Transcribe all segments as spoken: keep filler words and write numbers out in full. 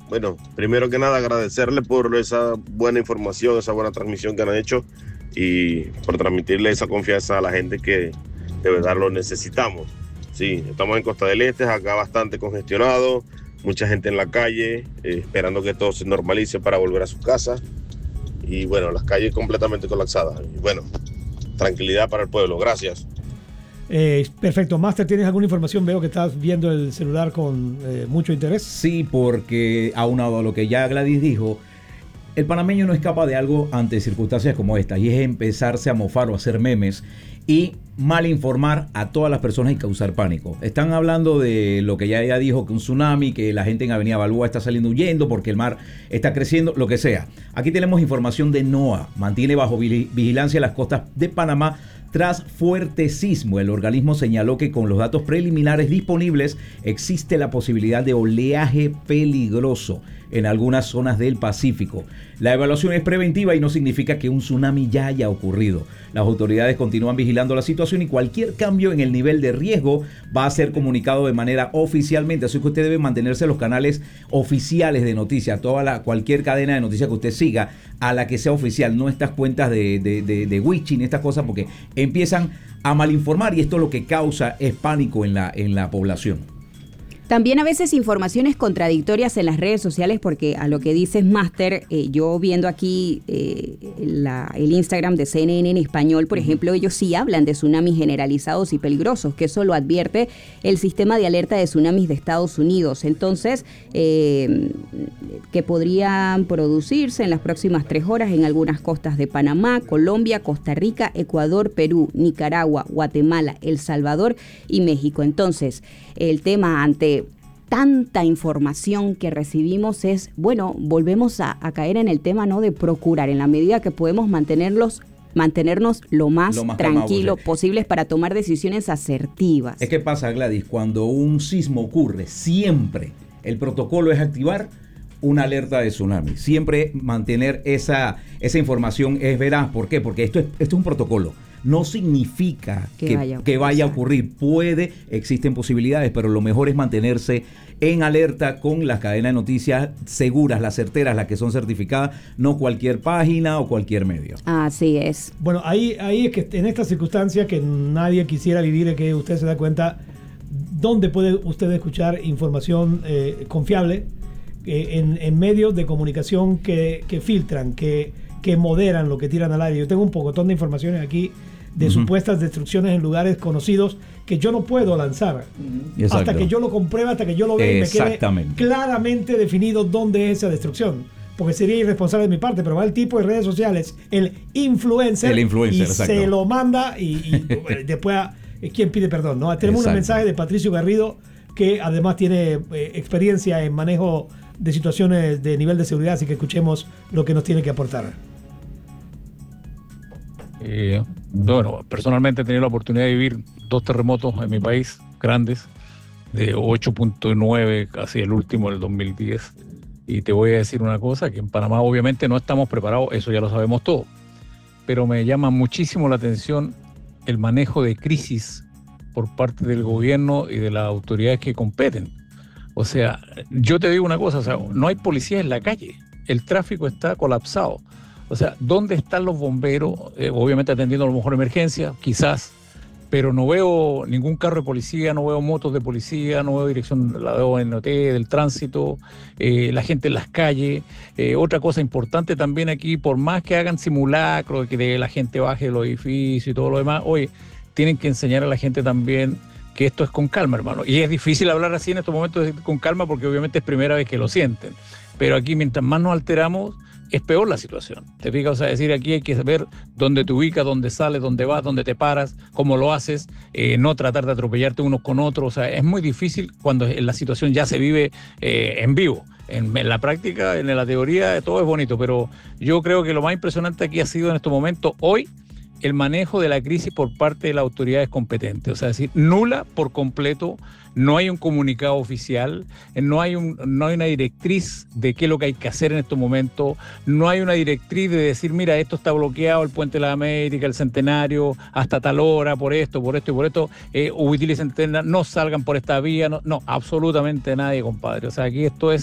bueno, primero que nada agradecerle por esa buena información, esa buena transmisión que han hecho y por transmitirle esa confianza a la gente que de verdad lo necesitamos. Sí, estamos en Costa del Este, acá bastante congestionado, mucha gente en la calle, eh, esperando que todo se normalice para volver a sus casas. Y bueno, las calles completamente colapsadas. Y bueno, tranquilidad para el pueblo. Gracias. Eh, perfecto. Master, ¿tienes alguna información? Veo que estás viendo el celular con eh, mucho interés. Sí, porque aunado a lo que ya Gladys dijo, el panameño no escapa de algo ante circunstancias como esta, y es empezarse a mofar o hacer memes y mal informar a todas las personas y causar pánico. Están hablando de lo que ya ella dijo, que un tsunami, que la gente en Avenida Balboa está saliendo huyendo porque el mar está creciendo, lo que sea. Aquí tenemos información de NOAA, mantiene bajo vigilancia las costas de Panamá tras fuerte sismo. El organismo señaló que con los datos preliminares disponibles existe la posibilidad de oleaje peligroso en algunas zonas del Pacífico. La evaluación es preventiva y no significa que un tsunami ya haya ocurrido. Las autoridades continúan vigilando la situación y cualquier cambio en el nivel de riesgo va a ser comunicado de manera oficialmente. Así que usted debe mantenerse en los canales oficiales de noticias, toda la, cualquier cadena de noticias que usted siga, a la que sea oficial, no estas cuentas de, de, de, de witching, estas cosas, porque empiezan a malinformar y esto lo que causa es pánico en la, en la población. También a veces informaciones contradictorias en las redes sociales, porque a lo que dices, Master, eh, yo viendo aquí eh, la, el Instagram de C N N en español, por ejemplo, ellos sí hablan de tsunamis generalizados y peligrosos, que eso lo advierte el sistema de alerta de tsunamis de Estados Unidos. Entonces, eh, que podrían producirse en las próximas tres horas en algunas costas de Panamá, Colombia, Costa Rica, Ecuador, Perú, Nicaragua, Guatemala, El Salvador y México. Entonces, el tema ante tanta información que recibimos es, bueno, volvemos a, a caer en el tema, ¿no?, de procurar en la medida que podemos mantenerlos mantenernos lo más, lo más tranquilo calmado, posibles para tomar decisiones asertivas. Es que pasa, Gladys, cuando un sismo ocurre, siempre el protocolo es activar una alerta de tsunami. Siempre mantener esa, esa información es veraz. ¿Por qué? Porque esto es, esto es un protocolo. No significa que, que, vaya, que vaya a ocurrir. Puede, existen posibilidades, pero lo mejor es mantenerse en alerta con las cadenas de noticias seguras, las certeras, las que son certificadas, no cualquier página o cualquier medio. Así es. Bueno, ahí, ahí es que en esta circunstancia que nadie quisiera vivir, es que usted se da cuenta dónde puede usted escuchar información eh, confiable eh, en, en medios de comunicación que, que filtran, que, que moderan lo que tiran al aire. Yo tengo un pocotón de informaciones aquí de uh-huh. supuestas destrucciones en lugares conocidos que yo no puedo lanzar uh-huh. hasta que yo lo compruebe, hasta que yo lo vea y me quede claramente definido dónde es esa destrucción, porque sería irresponsable de mi parte, pero va el tipo de redes sociales, el influencer, el influencer y se lo manda y, y después ¿quién pide perdón? ¿No? Tenemos exacto. un mensaje de Patricio Garrido, que además tiene eh, experiencia en manejo de situaciones de nivel de seguridad, así que escuchemos lo que nos tiene que aportar. Eh, bueno, personalmente he tenido la oportunidad de vivir dos terremotos en mi país, grandes, de ocho punto nueve, casi el último del dos mil diez. Y te voy a decir una cosa, que en Panamá obviamente no estamos preparados, eso ya lo sabemos todos. Pero me llama muchísimo la atención el manejo de crisis por parte del gobierno y de las autoridades que competen. O sea, yo te digo una cosa, o sea, no hay policía en la calle, el tráfico está colapsado. O sea, ¿dónde están los bomberos? Eh, obviamente atendiendo a lo mejor emergencias, quizás, pero no veo ningún carro de policía, no veo motos de policía, no veo dirección, la veo en O T del tránsito, eh, la gente en las calles. Eh, otra cosa importante también aquí, por más que hagan simulacros, que de la gente baje de los edificios y todo lo demás, oye, tienen que enseñar a la gente también que esto es con calma, hermano. Y es difícil hablar así en estos momentos con calma porque obviamente es primera vez que lo sienten. Pero aquí mientras más nos alteramos, es peor la situación. ¿Te fijas? O sea, decir, aquí hay que saber dónde te ubicas, dónde sales, dónde vas, dónde te paras, cómo lo haces, eh, no tratar de atropellarte unos con otros. O sea, es muy difícil cuando la situación ya se vive eh, en vivo. En, en la práctica, en la teoría, todo es bonito, pero yo creo que lo más impresionante aquí ha sido en estos momentos, hoy, el manejo de la crisis por parte de las autoridades competentes. O sea, es decir, nula por completo, no hay un comunicado oficial, no hay, un, no hay una directriz de qué es lo que hay que hacer en estos momentos, no hay una directriz de decir, mira, esto está bloqueado, el Puente de la América, el Centenario, hasta tal hora, por esto, por esto y por esto, eh, utilicen, no salgan por esta vía, no, no, absolutamente nadie, compadre. O sea, aquí esto es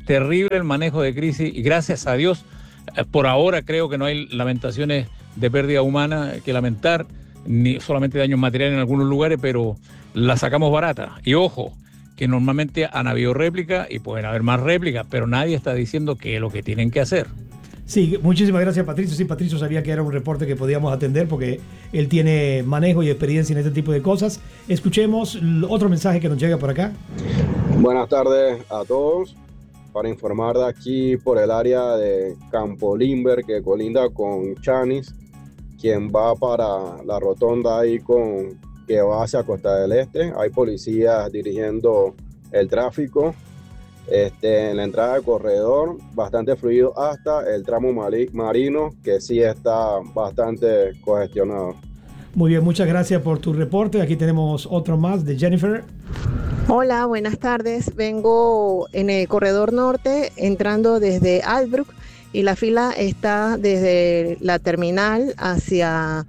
terrible el manejo de crisis y gracias a Dios, eh, por ahora creo que no hay lamentaciones de pérdida humana que lamentar, ni solamente daños materiales en algunos lugares, pero la sacamos barata. Y ojo, que normalmente han habido réplicas y pueden haber más réplicas, pero nadie está diciendo qué es lo que tienen que hacer. Sí, muchísimas gracias, Patricio. Sí, Patricio sabía que era un reporte que podíamos atender porque él tiene manejo y experiencia en este tipo de cosas. Escuchemos otro mensaje que nos llega por acá. Buenas tardes a todos. Para informar de aquí por el área de Campo Limber, que colinda con Chanis, quien va para la rotonda ahí con que va hacia Costa del Este. Hay policías dirigiendo el tráfico. Este, en la entrada del corredor, bastante fluido hasta el tramo marino, que sí está bastante congestionado. Muy bien, muchas gracias por tu reporte. Aquí tenemos otro más de Jennifer. Hola, buenas tardes. Vengo en el corredor norte, entrando desde Albrook, y la fila está desde la terminal hacia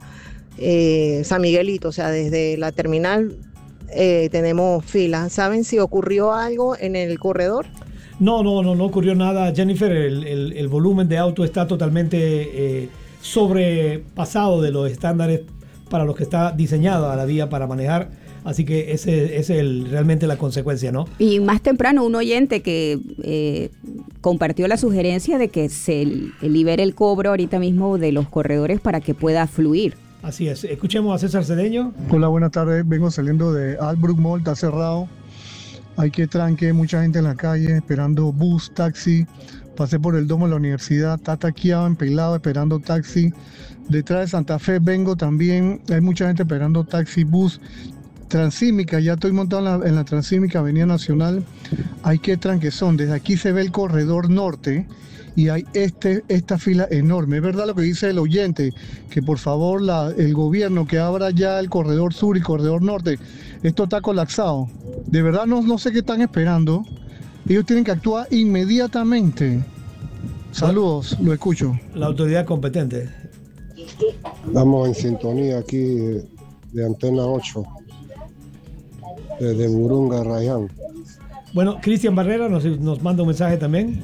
eh, San Miguelito, o sea, desde la terminal Eh, tenemos fila. ¿Saben si ocurrió algo en el corredor? No, no, no, no ocurrió nada, Jennifer. El, el, el volumen de auto está totalmente eh, sobrepasado de los estándares para los que está diseñada la vía para manejar. Así que ese es el, realmente la consecuencia, ¿no? Y más temprano un oyente que eh, compartió la sugerencia de que se libere el cobro ahorita mismo de los corredores para que pueda fluir. Así es. Escuchemos a César Cedeño. Hola, buenas tardes. Vengo saliendo de Albrook Mall, está cerrado. Hay que tranque, mucha gente en la calle esperando bus, taxi. Pasé por el domo de la universidad, está taqueado, empelado, esperando taxi. Detrás de Santa Fe vengo también, hay mucha gente esperando taxi, bus. Transímica, ya estoy montado en la, en la Transímica, Avenida Nacional. Hay que tranquezón. Desde aquí se ve el corredor norte. Y hay este, esta fila enorme. Es verdad lo que dice el oyente, que por favor la, el gobierno que abra ya el corredor sur y corredor norte. Esto está colapsado. De verdad no, no sé qué están esperando. Ellos tienen que actuar inmediatamente. Saludos, lo escucho. La autoridad competente. Estamos en sintonía aquí de, de Antena ocho, desde Burunga, Rayán. Bueno, Cristian Barrera nos, nos manda un mensaje también.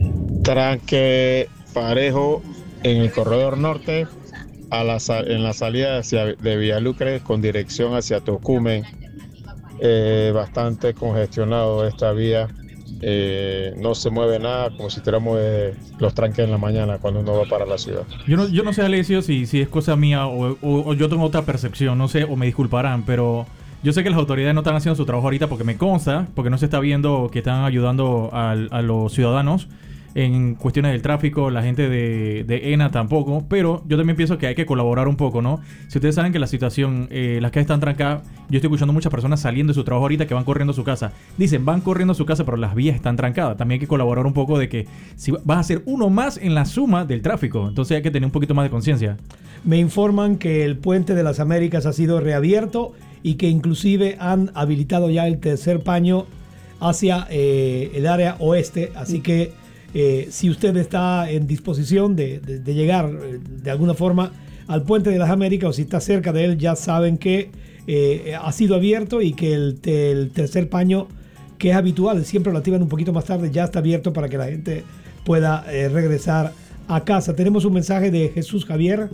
Tranque parejo en el corredor norte, a la, en la salida hacia, de Villalucre con dirección hacia Tocumen. Eh, bastante congestionado esta vía. Eh, no se mueve nada, como si tuviéramos eh, los tranques en la mañana cuando uno va para la ciudad. Yo no, yo no sé, Alessio, si, si es cosa mía o, o, o yo tengo otra percepción, no sé, o me disculparán, pero yo sé que las autoridades no están haciendo su trabajo ahorita porque me consta, porque no se está viendo que están ayudando a, a los ciudadanos en cuestiones del tráfico, la gente de, de ENA tampoco, pero yo también pienso que hay que colaborar un poco, ¿no? Si ustedes saben que la situación, eh, las calles están trancadas, yo estoy escuchando muchas personas saliendo de su trabajo ahorita que van corriendo a su casa. Dicen, van corriendo a su casa, pero las vías están trancadas. También hay que colaborar un poco de que si vas a ser uno más en la suma del tráfico, entonces hay que tener un poquito más de conciencia. Me informan que el Puente de las Américas ha sido reabierto y que inclusive han habilitado ya el tercer paño hacia eh, el área oeste, así que Eh, si usted está en disposición de, de, de llegar eh, de alguna forma al Puente de las Américas o si está cerca de él, ya saben que eh, ha sido abierto y que el, el tercer paño, que es habitual, siempre lo activan un poquito más tarde, ya está abierto para que la gente pueda eh, regresar a casa. Tenemos un mensaje de Jesús Javier.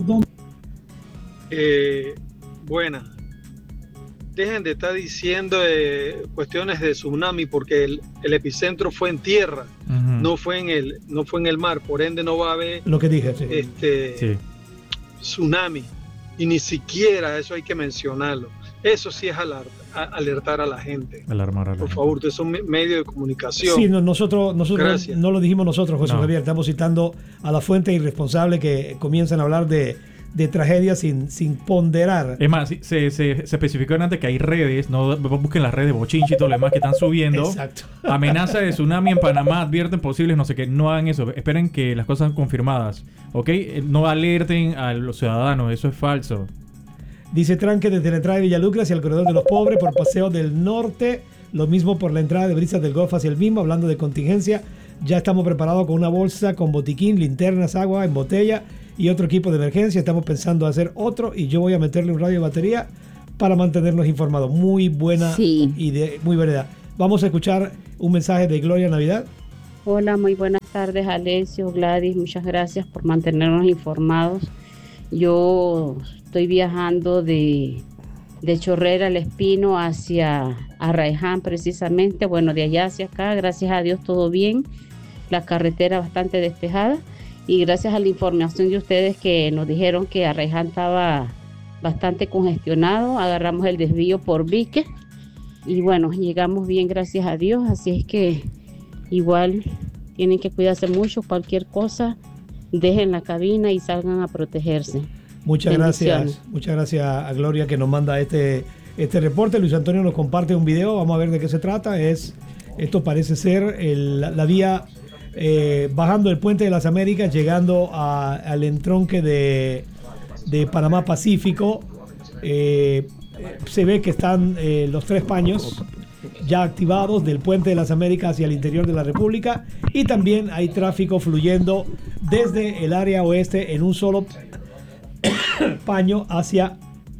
Eh, buena. Dejen de estar diciendo eh, cuestiones de tsunami porque el, el epicentro fue en tierra, uh-huh. no fue en el no fue en el mar, por ende no va a haber lo que dije, sí. este sí. tsunami y ni siquiera eso hay que mencionarlo. Eso sí es alerta, a, alertar a la gente. Alarmar a la por gente. favor, ustedes son medios de comunicación. Sí, no, nosotros, nosotros Gracias. no lo dijimos nosotros, José no. Javier, estamos citando a la fuente irresponsable que comienzan a hablar de de tragedia sin, sin ponderar. Es más, se, se, se especificó antes que hay redes, no busquen las redes de bochinchi y todo lo demás que están subiendo. Exacto. Amenaza de tsunami en Panamá, advierten posibles, no sé qué, no hagan eso, esperen que las cosas sean confirmadas, ¿ok? No alerten a los ciudadanos, eso es falso. Dice tranque desde la entrada de Villalucre hacia el corredor de los pobres por Paseo del Norte, lo mismo por la entrada de Brisas del Golfo hacia el mismo, hablando de contingencia, ya estamos preparados con una bolsa, con botiquín, linternas, agua en botella y otro equipo de emergencia. Estamos pensando hacer otro y yo voy a meterle un radio de batería para mantenernos informados. Muy buena sí. idea, muy buena idea. Vamos a escuchar un mensaje de Gloria Navidad. Hola, muy buenas tardes, Alessio, Gladys, muchas gracias por mantenernos informados. Yo estoy viajando de, de Chorrera, El Espino, hacia Arraiján precisamente, bueno, de allá hacia acá, gracias a Dios todo bien, la carretera bastante despejada y gracias a la información de ustedes que nos dijeron que Arraiján estaba bastante congestionado, agarramos el desvío por Vique y bueno, llegamos bien, gracias a Dios, así es que igual tienen que cuidarse mucho, cualquier cosa, dejen la cabina y salgan a protegerse. Muchas gracias, muchas gracias a Gloria que nos manda este, este reporte. Luis Antonio nos comparte un video, vamos a ver de qué se trata. Es, esto parece ser el, la, la vía eh, bajando el Puente de las Américas, llegando a, al entronque de, de Panamá Pacífico. Eh, se ve que están eh, los tres paños ya activados del Puente de las Américas hacia el interior de la República y también hay tráfico fluyendo desde el área oeste en un solo paño hacia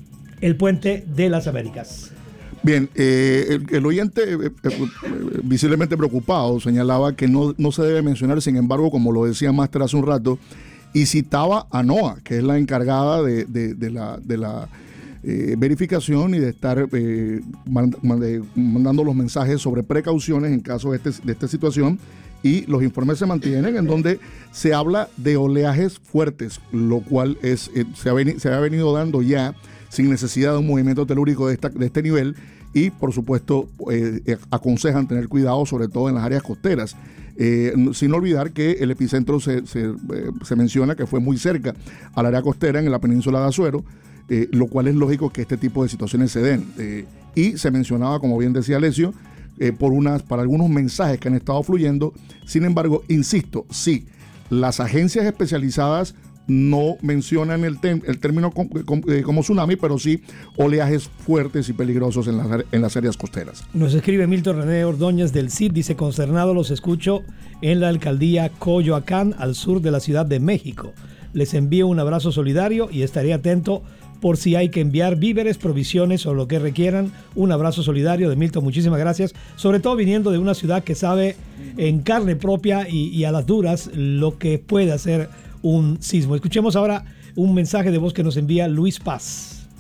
el Puente de las Américas. Bien, eh, el, el oyente eh, eh, visiblemente preocupado señalaba que no, no se debe mencionar, sin embargo, como lo decía Máster hace un rato, y citaba a NOAA, que es la encargada de, de, de la... De la Eh, verificación y de estar eh, mand mand mandando los mensajes sobre precauciones en caso de, este, de esta situación, y los informes se mantienen en donde se habla de oleajes fuertes, lo cual es eh, se, ha se ha venido dando ya sin necesidad de un movimiento telúrico de, esta, de este nivel, y por supuesto eh, eh, aconsejan tener cuidado sobre todo en las áreas costeras, eh, sin olvidar que el epicentro se, se, eh, se menciona que fue muy cerca al área costera en la península de Azuero. Eh, lo cual es lógico que este tipo de situaciones se den. Eh, y se mencionaba, como bien decía Alessio, eh, por unas, para algunos mensajes que han estado fluyendo. Sin embargo, insisto, sí, las agencias especializadas no mencionan el, el término com, com, eh, como tsunami, pero sí oleajes fuertes y peligrosos en las, en las áreas costeras. Nos escribe Milton René Ordóñez del C I D, dice: consternado los escucho en la alcaldía Coyoacán, al sur de la Ciudad de México. Les envío un abrazo solidario y estaré atento por si hay que enviar víveres, provisiones o lo que requieran. Un abrazo solidario de Milton, muchísimas gracias, sobre todo viniendo de una ciudad que sabe en carne propia y, y a las duras lo que puede hacer un sismo. Escuchemos ahora un mensaje de voz que nos envía Luis Paz.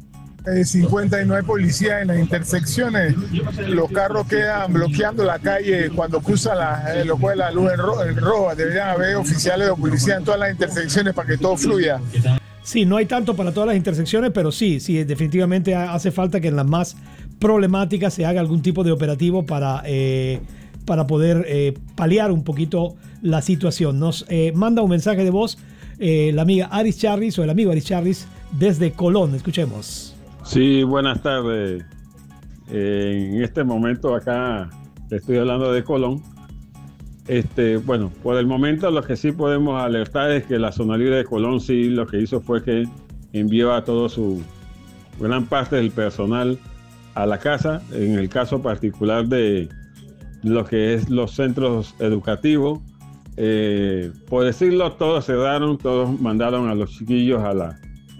cincuenta y no hay policía en las intersecciones, los carros quedan bloqueando la calle cuando cruzan la, lo cual la luz en, ro en roja. Deberían haber oficiales de policía en todas las intersecciones para que todo fluya. Sí, no hay tanto para todas las intersecciones, pero sí, sí, definitivamente hace falta que en las más problemáticas se haga algún tipo de operativo para, eh, para poder eh, paliar un poquito la situación. Nos eh, manda un mensaje de voz eh, la amiga Aris Charris o el amigo Aris Charris desde Colón. Escuchemos. Sí, buenas tardes. Eh, en este momento acá estoy hablando de Colón. Este, bueno, por el momento lo que sí podemos alertar es que la zona libre de Colón sí lo que hizo fue que envió a todo su gran parte del personal a la casa. En el caso particular de lo que es los centros educativos, eh, por decirlo, todos cerraron, todos mandaron a los chiquillos a la,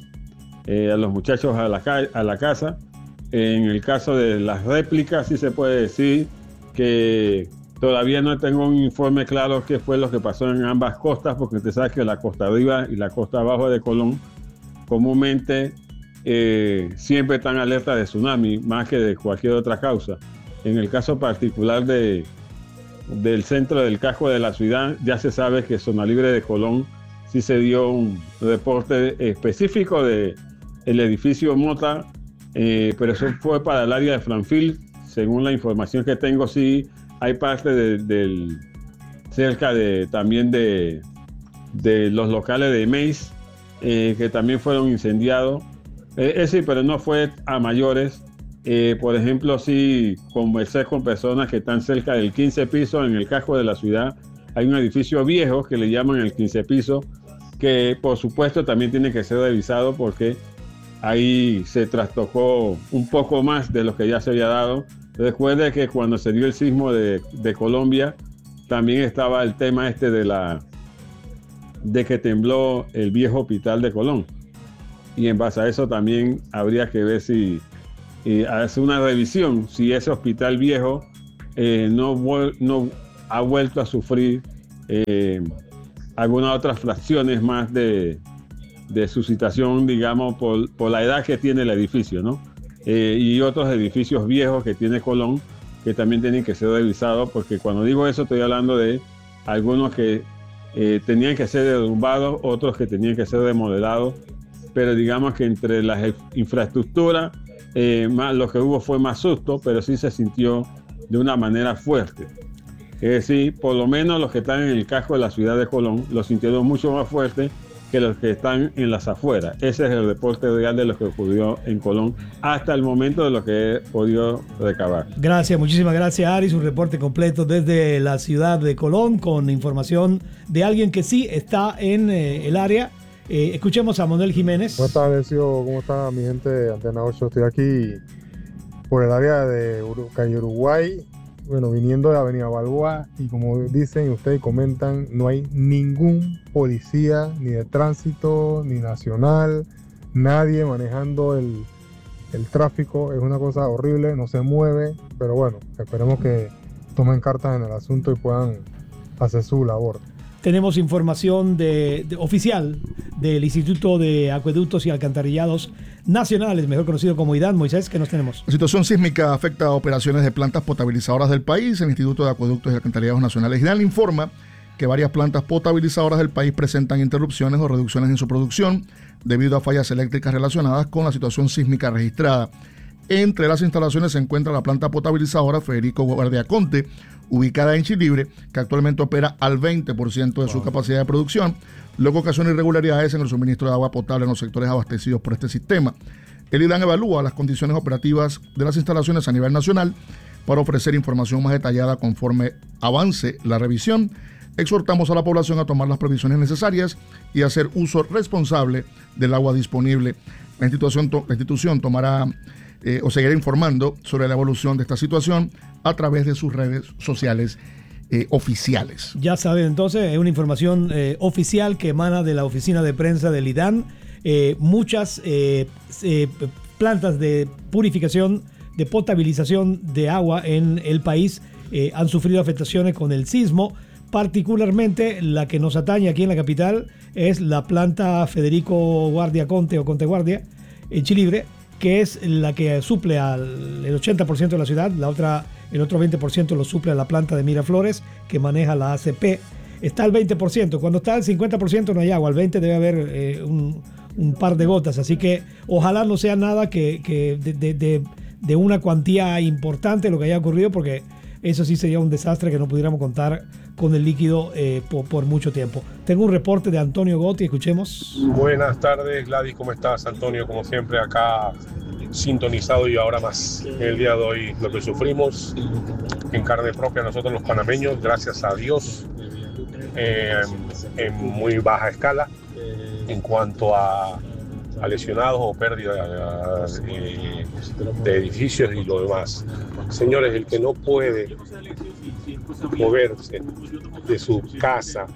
eh, a los muchachos a la, a la casa. En el caso de las réplicas sí se puede decir que todavía no tengo un informe claro qué fue lo que pasó en ambas costas, porque usted sabe que la costa arriba y la costa abajo de Colón comúnmente eh, siempre están alerta de tsunami, más que de cualquier otra causa. En el caso particular de, del centro del casco de la ciudad, ya se sabe que zona libre de Colón sí se dio un reporte específico del edificio Mota, eh, pero eso fue para el área de Franfield. Según la información que tengo, sí hay parte de, del cerca de también de, de los locales de Mace eh, que también fueron incendiados. Eh, eh, sí, pero no fue a mayores. Eh, por ejemplo, sí conversé con personas que están cerca del quince piso en el casco de la ciudad. Hay un edificio viejo que le llaman el quince piso, que por supuesto también tiene que ser revisado porque ahí se trastocó un poco más de lo que ya se había dado. Recuerde que cuando se dio el sismo de, de Colombia, también estaba el tema este de la de que tembló el viejo hospital de Colón. Y en base a eso también habría que ver si eh, hacer una revisión, si ese hospital viejo eh, no, no ha vuelto a sufrir eh, algunas otras fracciones más de, de su situación, digamos, por, por la edad que tiene el edificio, ¿no? Eh, y otros edificios viejos que tiene Colón, que también tienen que ser revisados, porque cuando digo eso estoy hablando de algunos que eh, tenían que ser derrumbados, otros que tenían que ser remodelados, pero digamos que entre las infraestructuras, eh, más, lo que hubo fue más susto, pero sí se sintió de una manera fuerte. Es decir, por lo menos los que están en el casco de la ciudad de Colón lo sintieron mucho más fuerte que los que están en las afueras. Ese es el reporte real de lo que ocurrió en Colón hasta el momento de lo que he podido recabar. Gracias, muchísimas gracias, Aris. Un reporte completo desde la ciudad de Colón con información de alguien que sí está en eh, el área. Eh, escuchemos a Manuel Jiménez. Buenas tardes, ¿cómo está mi gente de Antena ocho? Estoy aquí por el área de Ur- calle Uruguay, bueno, viniendo de Avenida Balboa, y como dicen ustedes comentan, no hay ningún policía, ni de tránsito, ni nacional, nadie manejando el, el tráfico. Es una cosa horrible, no se mueve, pero bueno, esperemos que tomen cartas en el asunto y puedan hacer su labor. Tenemos información de, de, oficial del Instituto de Acueductos y Alcantarillados Nacionales, mejor conocido como IDAN. Moisés, ¿qué nos tenemos? La situación sísmica afecta a operaciones de plantas potabilizadoras del país. El Instituto de Acueductos y Alcantarillados Nacionales IDAN informa que varias plantas potabilizadoras del país presentan interrupciones o reducciones en su producción debido a fallas eléctricas relacionadas con la situación sísmica registrada. Entre las instalaciones se encuentra la planta potabilizadora Federico Guardiaconte, ubicada en Chilibre, que actualmente opera al veinte por ciento de su capacidad de producción, lo que ocasiona irregularidades en el suministro de agua potable en los sectores abastecidos por este sistema. El IDAN evalúa las condiciones operativas de las instalaciones a nivel nacional para ofrecer información más detallada conforme avance la revisión. Exhortamos a la población a tomar las previsiones necesarias y hacer uso responsable del agua disponible. La institución, to- la institución tomará eh, o seguirá informando sobre la evolución de esta situación a través de sus redes sociales eh, oficiales. Ya saben, entonces, es una información eh, oficial que emana de la oficina de prensa del IDAN. Eh, muchas eh, eh, plantas de purificación, de potabilización de agua en el país eh, han sufrido afectaciones con el sismo. Particularmente la que nos atañe aquí en la capital es la planta Federico Guardia Conte o Conte Guardia en Chilibre, que es la que suple al el ochenta por ciento de la ciudad. La otra, el otro veinte por ciento lo suple a la planta de Miraflores, que maneja la A C P. Está al veinte por ciento. Cuando está al cincuenta por ciento no hay agua. Al veinte por ciento debe haber eh, un, un par de gotas. Así que ojalá no sea nada que, que de, de, de, de una cuantía importante lo que haya ocurrido, porque eso sí sería un desastre que no pudiéramos contar con el líquido eh, por, por mucho tiempo. Tengo un reporte de Antonio Gotti, escuchemos. Buenas tardes, Gladys, ¿cómo estás? Antonio, como siempre, acá sintonizado, y ahora más en el día de hoy lo que sufrimos en carne propia nosotros los panameños, gracias a Dios, eh, en muy baja escala en cuanto a, a lesionados o pérdidas eh, de edificios y lo demás. Señores, el que no puede moverse de su casa,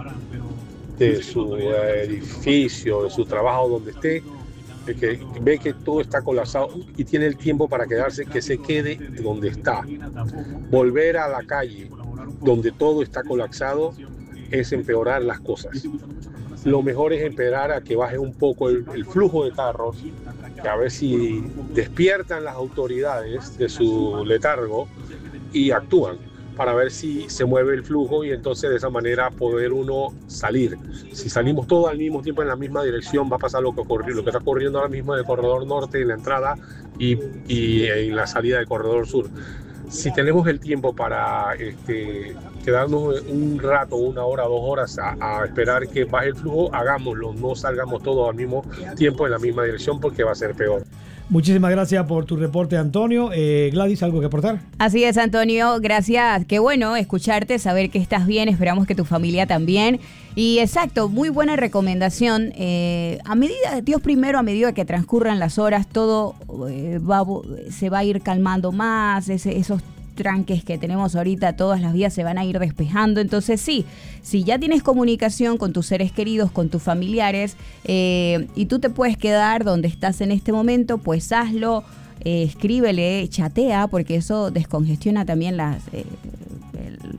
de su edificio, de su trabajo, donde esté, el que ve que todo está colapsado y tiene el tiempo para quedarse, que se quede donde está. Volver a la calle donde todo está colapsado es empeorar las cosas. Lo mejor es esperar a que baje un poco el, el flujo de carros, que a ver si despiertan las autoridades de su letargo y actúan, para ver si se mueve el flujo y entonces de esa manera poder uno salir. Si salimos todos al mismo tiempo en la misma dirección, va a pasar lo que ocurrió, lo que está ocurriendo ahora mismo en el corredor norte, en la entrada y, y en la salida del corredor sur. Si tenemos el tiempo para este, quedarnos un rato, una hora, dos horas a, a esperar que baje el flujo, hagámoslo, no salgamos todos al mismo tiempo en la misma dirección, porque va a ser peor. Muchísimas gracias por tu reporte, Antonio. Eh, Gladys, ¿algo que aportar? Así es, Antonio, gracias. Qué bueno escucharte, saber que estás bien. Esperamos que tu familia también. Y exacto, muy buena recomendación. Eh, a medida, Dios primero, a medida que transcurran las horas, todo eh, va, se va a ir calmando más. Ese, esos tranques que tenemos ahorita, todas las vías se van a ir despejando. Entonces sí, si ya tienes comunicación con tus seres queridos, con tus familiares, eh, y tú te puedes quedar donde estás en este momento, pues hazlo, eh, escríbele, chatea, porque eso descongestiona también las... Eh, el,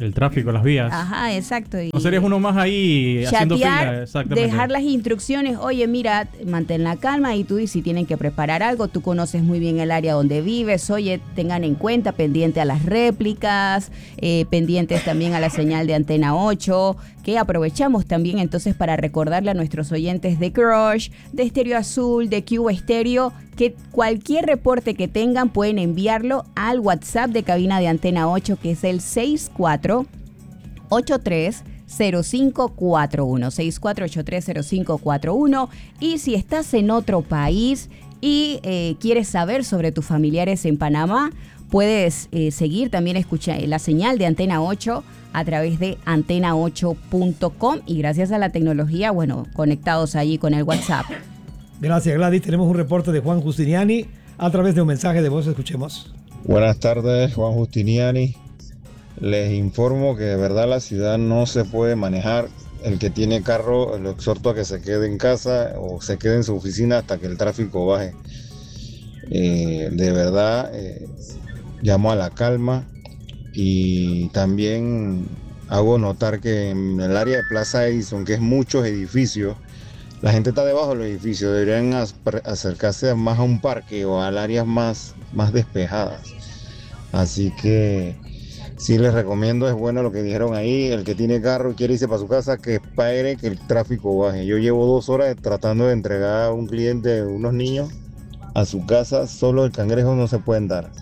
El tráfico, las vías. Ajá, exacto. Y no serías uno más ahí haciendo fila. Exactamente. Dejar las instrucciones, oye, mira, mantén la calma y tú dices si tienen que preparar algo, tú conoces muy bien el área donde vives, oye, tengan en cuenta, pendiente a las réplicas, eh, pendientes también a la señal de Antena ocho, que aprovechamos también entonces para recordarle a nuestros oyentes de Crush, de Estéreo Azul, de Cuba Estéreo, que cualquier reporte que tengan pueden enviarlo al WhatsApp de cabina de Antena ocho, que es el seis cuatro ocho tres cero cinco cuatro uno, seis cuatro ocho tres cero cinco cuatro uno. Y si estás en otro país y eh, quieres saber sobre tus familiares en Panamá, puedes eh, seguir también escucha, la señal de Antena ocho a través de antena ocho punto com y gracias a la tecnología, bueno, conectados allí con el WhatsApp. Gracias, Gladys. Tenemos un reporte de Juan Justiniani a través de un mensaje de voz. Escuchemos. Buenas tardes, Juan Justiniani. Les informo que de verdad la ciudad no se puede manejar. El que tiene carro, lo exhorto a que se quede en casa o se quede en su oficina hasta que el tráfico baje. Eh, de verdad, eh, llamo a la calma y también hago notar que en el área de Plaza Edison, que es muchos edificios, la gente está debajo de los edificios, deberían acercarse más a un parque o a áreas más, más despejadas. Así que sí les recomiendo, es bueno lo que dijeron ahí, el que tiene carro y quiere irse para su casa, que espere que el tráfico baje. Yo llevo dos horas tratando de entregar a un cliente, unos niños, a su casa, solo el cangrejo no se pueden dar.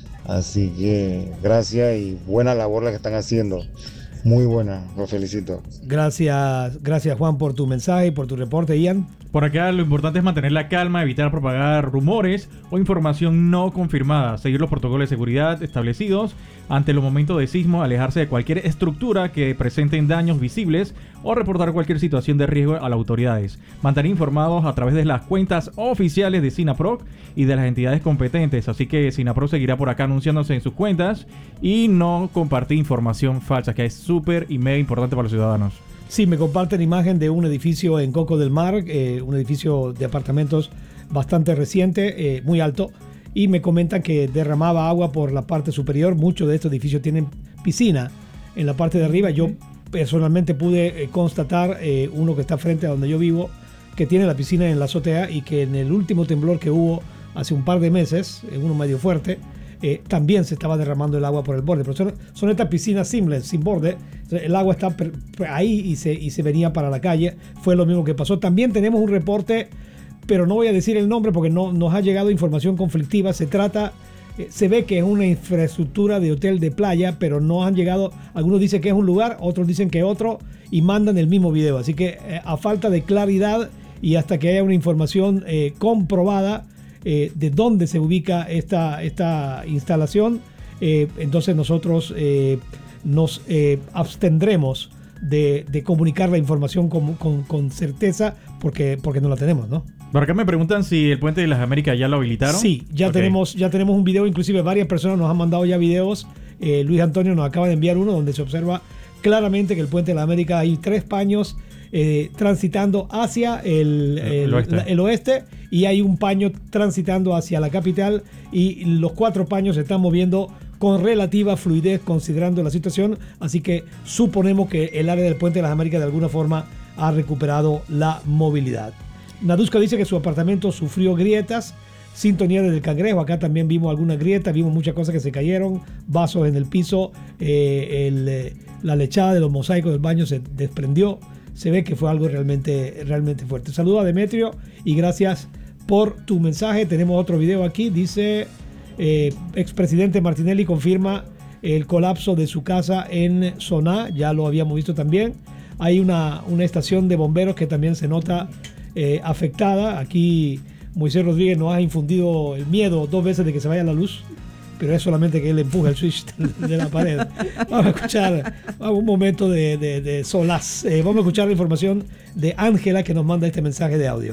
Así que gracias y buena labor la que están haciendo. Muy buena, los felicito. Gracias, gracias Juan por tu mensaje y por tu reporte, Ian. Por acá lo importante es mantener la calma, evitar propagar rumores o información no confirmada, seguir los protocolos de seguridad establecidos ante los momentos de sismo, alejarse de cualquier estructura que presenten daños visibles o reportar cualquier situación de riesgo a las autoridades. Mantener informados a través de las cuentas oficiales de SINAPROC y de las entidades competentes, así que SINAPROC seguirá por acá anunciándose en sus cuentas y no compartir información falsa, que es súper y mega importante para los ciudadanos. Sí, me comparten imagen de un edificio en Coco del Mar, eh, un edificio de apartamentos bastante reciente, eh, muy alto, y me comentan que derramaba agua por la parte superior. Muchos de estos edificios tienen piscina en la parte de arriba. Yo personalmente pude eh, constatar eh, uno que está frente a donde yo vivo, que tiene la piscina en la azotea y que en el último temblor que hubo hace un par de meses, en uno medio fuerte, Eh, también se estaba derramando el agua por el borde, pero son, son estas piscinas simples, sin borde, el agua está ahí y se, y se venía para la calle. Fue lo mismo que pasó. También tenemos un reporte, pero no voy a decir el nombre porque no nos ha llegado información conflictiva. Se trata, eh, se ve que es una infraestructura de hotel de playa, pero no han llegado, algunos dicen que es un lugar, otros dicen que otro, y mandan el mismo video. Así que eh, a falta de claridad y hasta que haya una información eh, comprobada, Eh, de dónde se ubica esta, esta instalación, eh, entonces nosotros eh, nos eh, abstendremos de, de comunicar la información con, con, con certeza porque, porque no la tenemos, ¿no? Por acá me preguntan si el Puente de las Américas ya lo habilitaron. Sí, ya, okay. tenemos, ya tenemos un video, inclusive varias personas nos han mandado ya videos. eh, Luis Antonio nos acaba de enviar uno donde se observa claramente que el Puente de las Américas hay tres paños Eh, transitando hacia el, el, el, oeste. La, el oeste y hay un paño transitando hacia la capital y los cuatro paños se están moviendo con relativa fluidez considerando la situación, así que suponemos que el área del Puente de las Américas de alguna forma ha recuperado la movilidad. Naduska dice que su apartamento sufrió grietas. Sintonía desde el Cangrejo, acá también vimos algunas grietas, vimos muchas cosas que se cayeron, vasos en el piso, eh, el, eh, la lechada de los mosaicos del baño se desprendió. Se ve que fue algo realmente, realmente fuerte. Saludos a Demetrio y gracias por tu mensaje. Tenemos otro video aquí. Dice, eh, expresidente Martinelli confirma el colapso de su casa en Soná. Ya lo habíamos visto también. Hay una, una estación de bomberos que también se nota eh, afectada. Aquí Moisés Rodríguez nos ha infundido el miedo dos veces de que se vaya la luz, pero es solamente que él empuja el switch de la pared. Vamos a escuchar un momento de, de, de solaz. Eh, vamos a escuchar la información de Ángela que nos manda este mensaje de audio.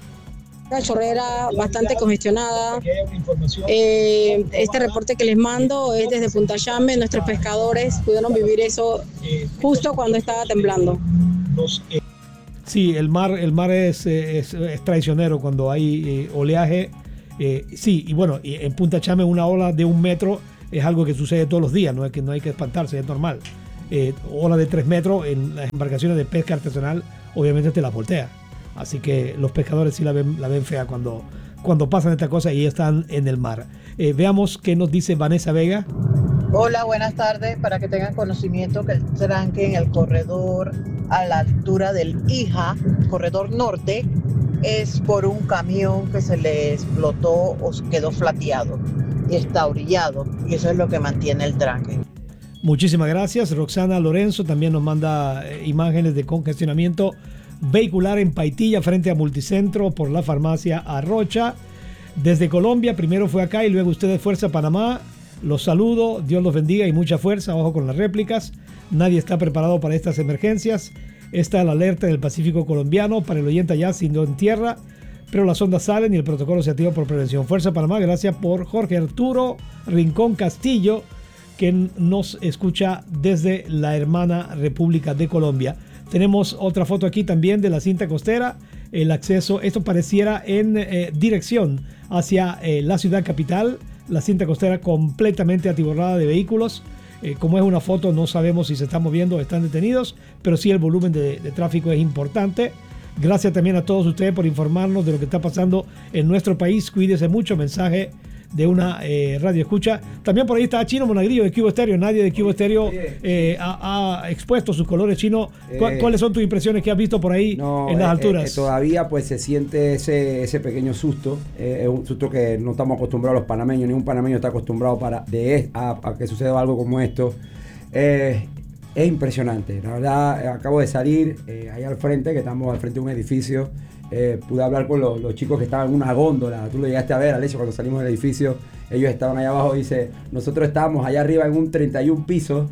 La chorrera bastante congestionada. Eh, este reporte que les mando es desde Punta Llame. Nuestros pescadores pudieron vivir eso justo cuando estaba temblando. Sí, el mar, el mar es, es, es traicionero cuando hay eh, oleaje. Eh, sí, y bueno, en Punta Llame una ola de un metro es algo que sucede todos los días, no es que no hay que espantarse, es normal. eh, ola de tres metros en las embarcaciones de pesca artesanal, obviamente te la voltea. Así que los pescadores sí la ven, la ven fea cuando, cuando pasan esta cosa y están en el mar. Eh, veamos qué nos dice Vanessa Vega. Hola, buenas tardes. Para que tengan conocimiento que el tranque en el corredor a la altura del Hija, corredor norte, es por un camión que se le explotó o quedó flateado y está orillado, y eso es lo que mantiene el tranque. Muchísimas gracias. Roxana Lorenzo también nos manda eh, imágenes de congestionamiento vehicular en Paitilla frente a Multicentro por la farmacia Arrocha. Desde Colombia, primero fue acá y luego ustedes Fuerza Panamá. Los saludo, Dios los bendiga y mucha fuerza. Ojo con las réplicas. Nadie está preparado para estas emergencias. Está la alerta del Pacífico colombiano para el oyente allá, siendo en tierra, pero las ondas salen y el protocolo se activa por prevención. Fuerza Panamá, gracias por Jorge Arturo Rincón Castillo, que nos escucha desde la hermana República de Colombia. Tenemos otra foto aquí también de la cinta costera. El acceso, esto pareciera en eh, dirección hacia eh, la ciudad capital. La cinta costera completamente atiborrada de vehículos. Eh, como es una foto, no sabemos si se están moviendo o están detenidos, pero sí el volumen de, de tráfico es importante. Gracias también a todos ustedes por informarnos de lo que está pasando en nuestro país. Cuídese mucho. Mensaje de una eh, radio escucha. También por ahí está Chino Monagrillo de Cubo Stereo. Nadie de Cubo Stereo eh, ha, ha expuesto sus colores. Chino, ¿cu Eh, ¿cuáles son tus impresiones que has visto por ahí No, en las eh, alturas? eh, eh, todavía pues se siente ese, ese pequeño susto, eh, es un susto que no estamos acostumbrados los panameños, ningún panameño está acostumbrado para, de, a, a que suceda algo como esto. Eh, es impresionante, la verdad. Eh, acabo de salir eh, ahí al frente, que estamos al frente de un edificio. Eh, pude hablar con los, los chicos que estaban en una góndola. Tú lo llegaste a ver, Alessio, cuando salimos del edificio. Ellos estaban allá abajo. Dice, nosotros estábamos allá arriba en un treinta y un piso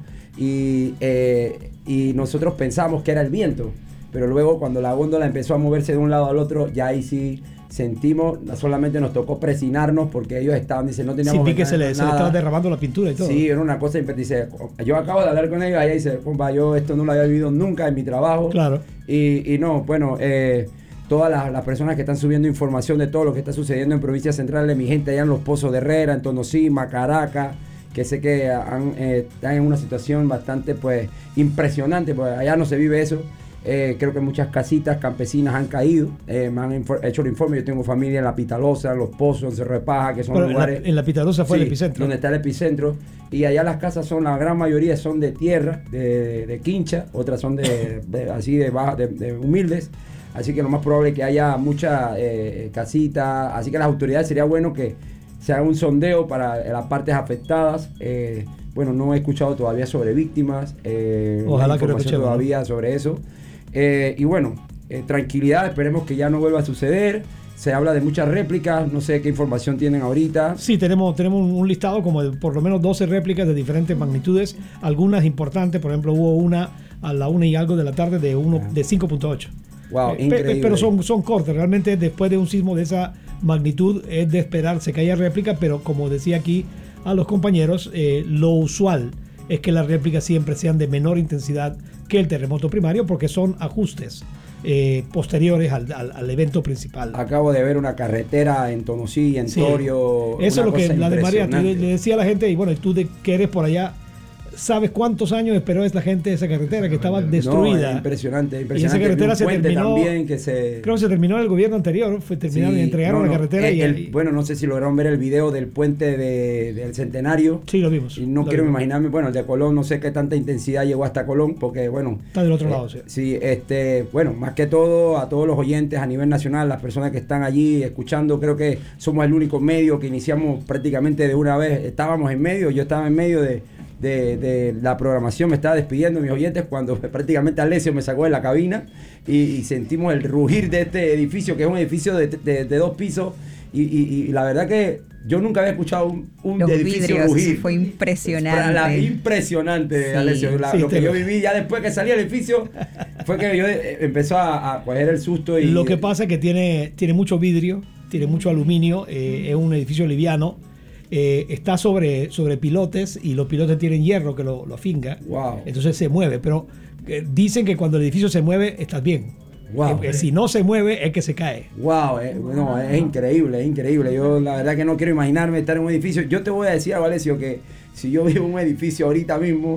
y, eh, y nosotros pensamos que era el viento, pero luego cuando la góndola empezó a moverse de un lado al otro, ya ahí sí sentimos, solamente nos tocó presinarnos porque ellos estaban, dice, no teníamos Sí, vi que se le, se le nada. estaba derramando la pintura y todo. Sí, era una cosa, dice, yo acabo de hablar con ellos, allá dice, compa, yo esto no lo había vivido nunca en mi trabajo. Claro. Y, y no, bueno, eh, todas las, las personas que están subiendo información de todo lo que está sucediendo en provincias centrales, mi gente allá en Los Pozos de Herrera, en Tonosí, Caracas, que sé que han, eh, están en una situación bastante pues impresionante, porque allá no se vive eso. Eh, creo que muchas casitas campesinas han caído, eh, me han hecho el informe. Yo tengo familia en La Pitalosa, en Los Pozos, en Cerro de Paja, que son Pero lugares... en la, en la Pitalosa fue sí, el epicentro. donde está el epicentro. Y allá las casas son, la gran mayoría son de tierra, de, de quincha, otras son de, de así de, baja, de, de humildes. Así que lo más probable es que haya mucha eh, casita. Así que las autoridades sería bueno que se haga un sondeo para las partes afectadas. Eh, bueno, no he escuchado todavía sobre víctimas. Eh, Ojalá no hay que lo información escuchemos, todavía ¿no? sobre eso. Eh, y bueno, eh, tranquilidad, esperemos que ya no vuelva a suceder. Se habla de muchas réplicas, no sé qué información tienen ahorita. Sí, tenemos, tenemos un, un listado como de por lo menos doce réplicas de diferentes magnitudes, algunas importantes. Por ejemplo, hubo una a la una y algo de la tarde de, uno, de cinco punto ocho. Wow, Eh, pe- increíble. Pero son, son cortes. Realmente después de un sismo de esa magnitud es de esperarse que haya réplica, pero como decía aquí a los compañeros, eh, lo usual es que las réplicas siempre sean de menor intensidad que el terremoto primario, porque son ajustes eh, posteriores al, al, al evento principal. Acabo de ver una carretera en Tonosí, en Sí. Torio. Eso es una lo que cosa la de María, tú le, impresionante. le decía a la gente, y bueno, y tú de, que eres por allá, ¿sabes cuántos años esperó esta gente esa carretera que estaba destruida? No, impresionante, Y esa impresionante. carretera Un se puente terminó, también que se... creo que se terminó en el gobierno anterior, fue terminaron Sí, y entregaron no, la no, carretera el- y, el- y- bueno, no sé si lograron ver el video del puente de, del Centenario. Sí, lo vimos. Y no lo quiero vimos. imaginarme, bueno, el de Colón, no sé qué tanta intensidad llegó hasta Colón, porque bueno... Está del otro eh, lado, sí. Sí, este, bueno, más que todo a todos los oyentes a nivel nacional, las personas que están allí escuchando, creo que somos el único medio que iniciamos prácticamente de una vez. Estábamos en medio, yo estaba en medio de... De, de la programación, me estaba despidiendo mis oyentes cuando prácticamente Alessio me sacó de la cabina y, y sentimos el rugir de este edificio, que es un edificio de, de- de dos pisos y, y- y la verdad que yo nunca había escuchado un, un Los edificio vidrios, rugir. fue impresionante. Para la- impresionante, Sí. Alessio. La- Sí, lo te que lo- yo viví ya después que salí del edificio fue que yo eh, empezó a, a coger el susto y Lo que pasa es que tiene, tiene mucho vidrio, tiene mucho aluminio, eh, es un edificio liviano, eh, está sobre, sobre pilotes y los pilotes tienen hierro que lo, lo afinga, Wow. entonces se mueve, pero eh, dicen que cuando el edificio se mueve estás bien. Wow. Eh, eh, si no se mueve es que se cae. Wow, eh, no, es increíble, es increíble. Yo la verdad que no quiero imaginarme estar en un edificio. Yo te voy a decir, Alessio, que si yo vivo en un edificio ahorita mismo,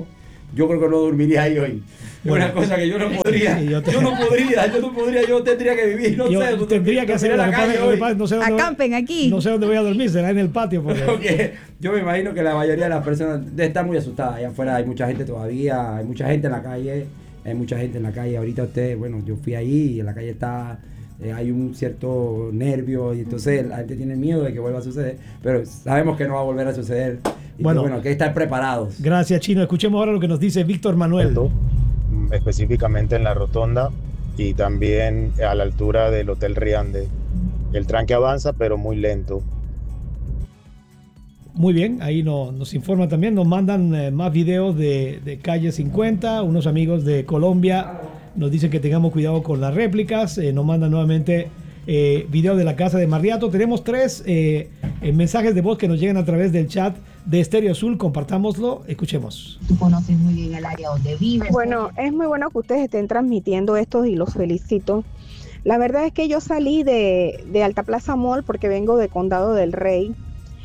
yo creo que no dormiría ahí hoy. Es Bueno, una cosa que yo no podría. sí, yo te- yo no podría, yo no podría, yo tendría que vivir, no Yo sé. tendría que hacer en lo la que pasa- calle lo que hoy. pasa, no sé dónde voy- Acampen aquí. No sé dónde voy a dormir, será en el patio. Porque... Porque yo me imagino que la mayoría de las personas están muy asustadas. Allá afuera hay mucha gente todavía, hay mucha gente en la calle, hay mucha gente en la calle. Ahorita usted, bueno, yo fui ahí y en la calle está, eh, hay un cierto nervio y entonces la gente tiene miedo de que vuelva a suceder, pero sabemos que no va a volver a suceder. Y Bueno. que, bueno, hay que estar preparados. Gracias, Chino. Escuchemos ahora lo que nos dice Víctor Manuel. Específicamente en la rotonda y también a la altura del Hotel Riande. El tranque avanza, pero muy lento. Muy bien, ahí no, nos informan también, nos mandan eh, más videos de, de Calle cincuenta, unos amigos de Colombia nos dicen que tengamos cuidado con las réplicas, eh, nos mandan nuevamente eh, videos de la casa de Marriato. Tenemos tres eh, eh, mensajes de voz que nos llegan a través del chat de Estéreo Azul, compartámoslo, escuchemos. Tú conoces muy bien el área donde vives. Bueno, es muy bueno que ustedes estén transmitiendo esto y los felicito. La verdad es que yo salí de, de Alta Plaza Mall porque vengo de Condado del Rey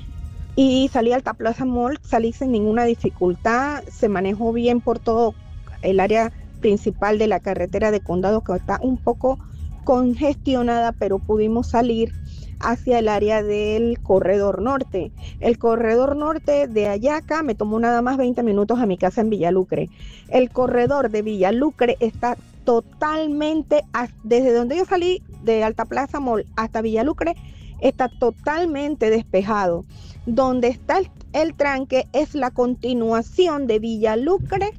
y salí a Alta Plaza Mall, salí sin ninguna dificultad, se manejó bien por todo el área principal de la carretera de Condado, que está un poco congestionada, pero pudimos salir hacia el área del Corredor Norte. El Corredor Norte de Ayaca me tomó nada más veinte minutos a mi casa en Villalucre. El corredor de Villalucre está totalmente, desde donde yo salí de Alta Plaza Mall hasta Villalucre, está totalmente despejado. Donde está el, el tranque es la continuación de Villalucre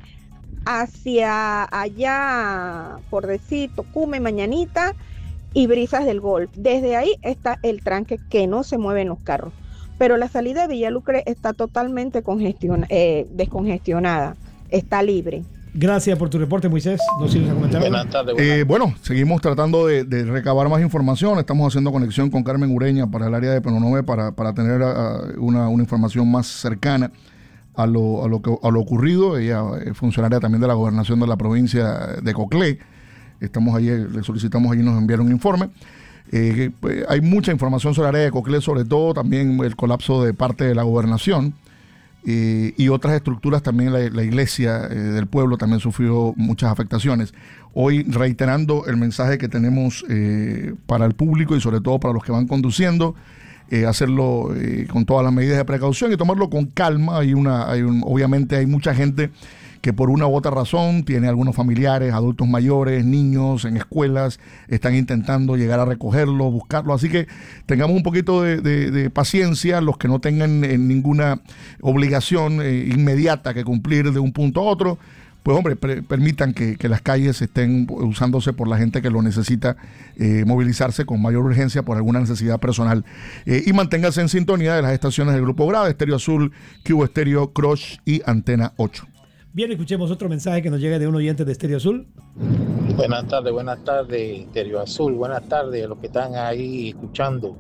hacia allá, por decir, Tocumen, Mañanita y Brisas del Golf. Desde ahí está el tranque que no se mueven los carros. Pero la salida de Villalucre está totalmente congestiona, eh, descongestionada, está libre. Gracias por tu reporte, Moisés. ¿Nos sigues a comentar? Buenas tardes. Eh, bueno, seguimos tratando de, de recabar más información. Estamos haciendo conexión con Carmen Ureña para el área de Penonomé para, para tener uh, una, una información más cercana a lo, a lo, que, a lo ocurrido. Ella es funcionaria también de la gobernación de la provincia de Coclé. Estamos allí, le solicitamos allí nos enviar un informe. Eh, pues, hay mucha información sobre el área de Coclé, sobre todo también el colapso de parte de la gobernación. Eh, y otras estructuras también, la, la iglesia eh, del pueblo también sufrió muchas afectaciones. Hoy reiterando el mensaje que tenemos eh, para el público y sobre todo para los que van conduciendo, eh, hacerlo eh, con todas las medidas de precaución y tomarlo con calma. Hay una, hay un, obviamente hay mucha gente que por una u otra razón tiene algunos familiares, adultos mayores, niños en escuelas, están intentando llegar a recogerlo, buscarlo, así que tengamos un poquito de, de, de paciencia, los que no tengan eh, ninguna obligación eh, inmediata que cumplir de un punto a otro, pues hombre, pre- permitan que, que las calles estén usándose por la gente que lo necesita eh, movilizarse con mayor urgencia por alguna necesidad personal. Eh, y manténganse en sintonía de las estaciones del Grupo Grave, Estéreo Azul, Cubo Estéreo, Crush y Antena ocho. Bien, escuchemos otro mensaje que nos llega de un oyente de Estéreo Azul. Buenas tardes, buenas tardes, Estéreo Azul, buenas tardes a los que están ahí escuchando.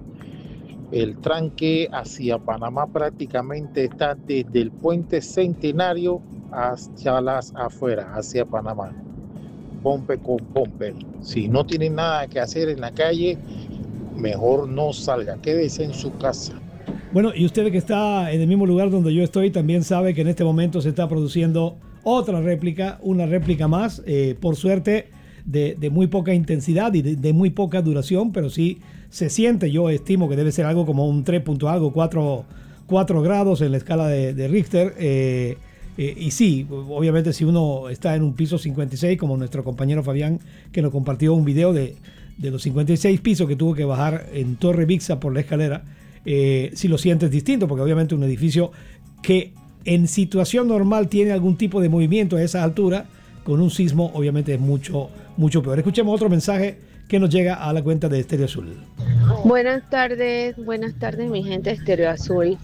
El tranque hacia Panamá prácticamente está desde el puente Centenario hacia las afueras, hacia Panamá. Pompe con pompe. Si no tienen nada que hacer en la calle, mejor no salga, quédese en su casa. Bueno, y usted que está en el mismo lugar donde yo estoy también sabe que en este momento se está produciendo otra réplica, una réplica más, eh, por suerte de, de muy poca intensidad y de, de muy poca duración, pero sí se siente, yo estimo que debe ser algo como un tres punto algo, cuatro grados en la escala de, de Richter, eh, eh, y sí, obviamente si uno está en un piso cincuenta y seis, como nuestro compañero Fabián, que nos compartió un video de, de los cincuenta y seis pisos que tuvo que bajar en Torre Vixa por la escalera, Eh, si lo sientes distinto, porque obviamente un edificio que en situación normal tiene algún tipo de movimiento a esa altura, con un sismo obviamente es mucho, mucho peor. Escuchemos otro mensaje que nos llega a la cuenta de Estéreo Azul. Buenas tardes, buenas tardes mi gente de Estéreo Azul.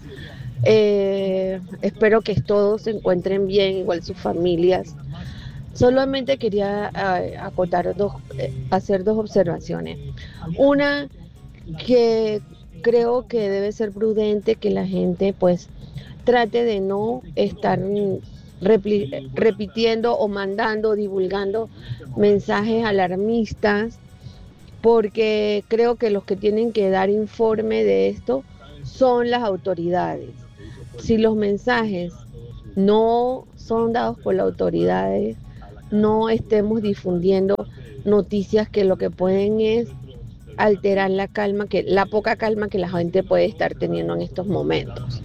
Eh, espero que todos se encuentren bien, igual sus familias. Solamente quería eh, acotar dos, eh, hacer dos observaciones. Una, que creo que debe ser prudente que la gente pues trate de no estar repli- repitiendo o mandando, divulgando mensajes alarmistas, porque creo que los que tienen que dar informe de esto son las autoridades. Si los mensajes no son dados por las autoridades, no estemos difundiendo noticias que lo que pueden es alterar la calma, que la poca calma que la gente puede estar teniendo en estos momentos.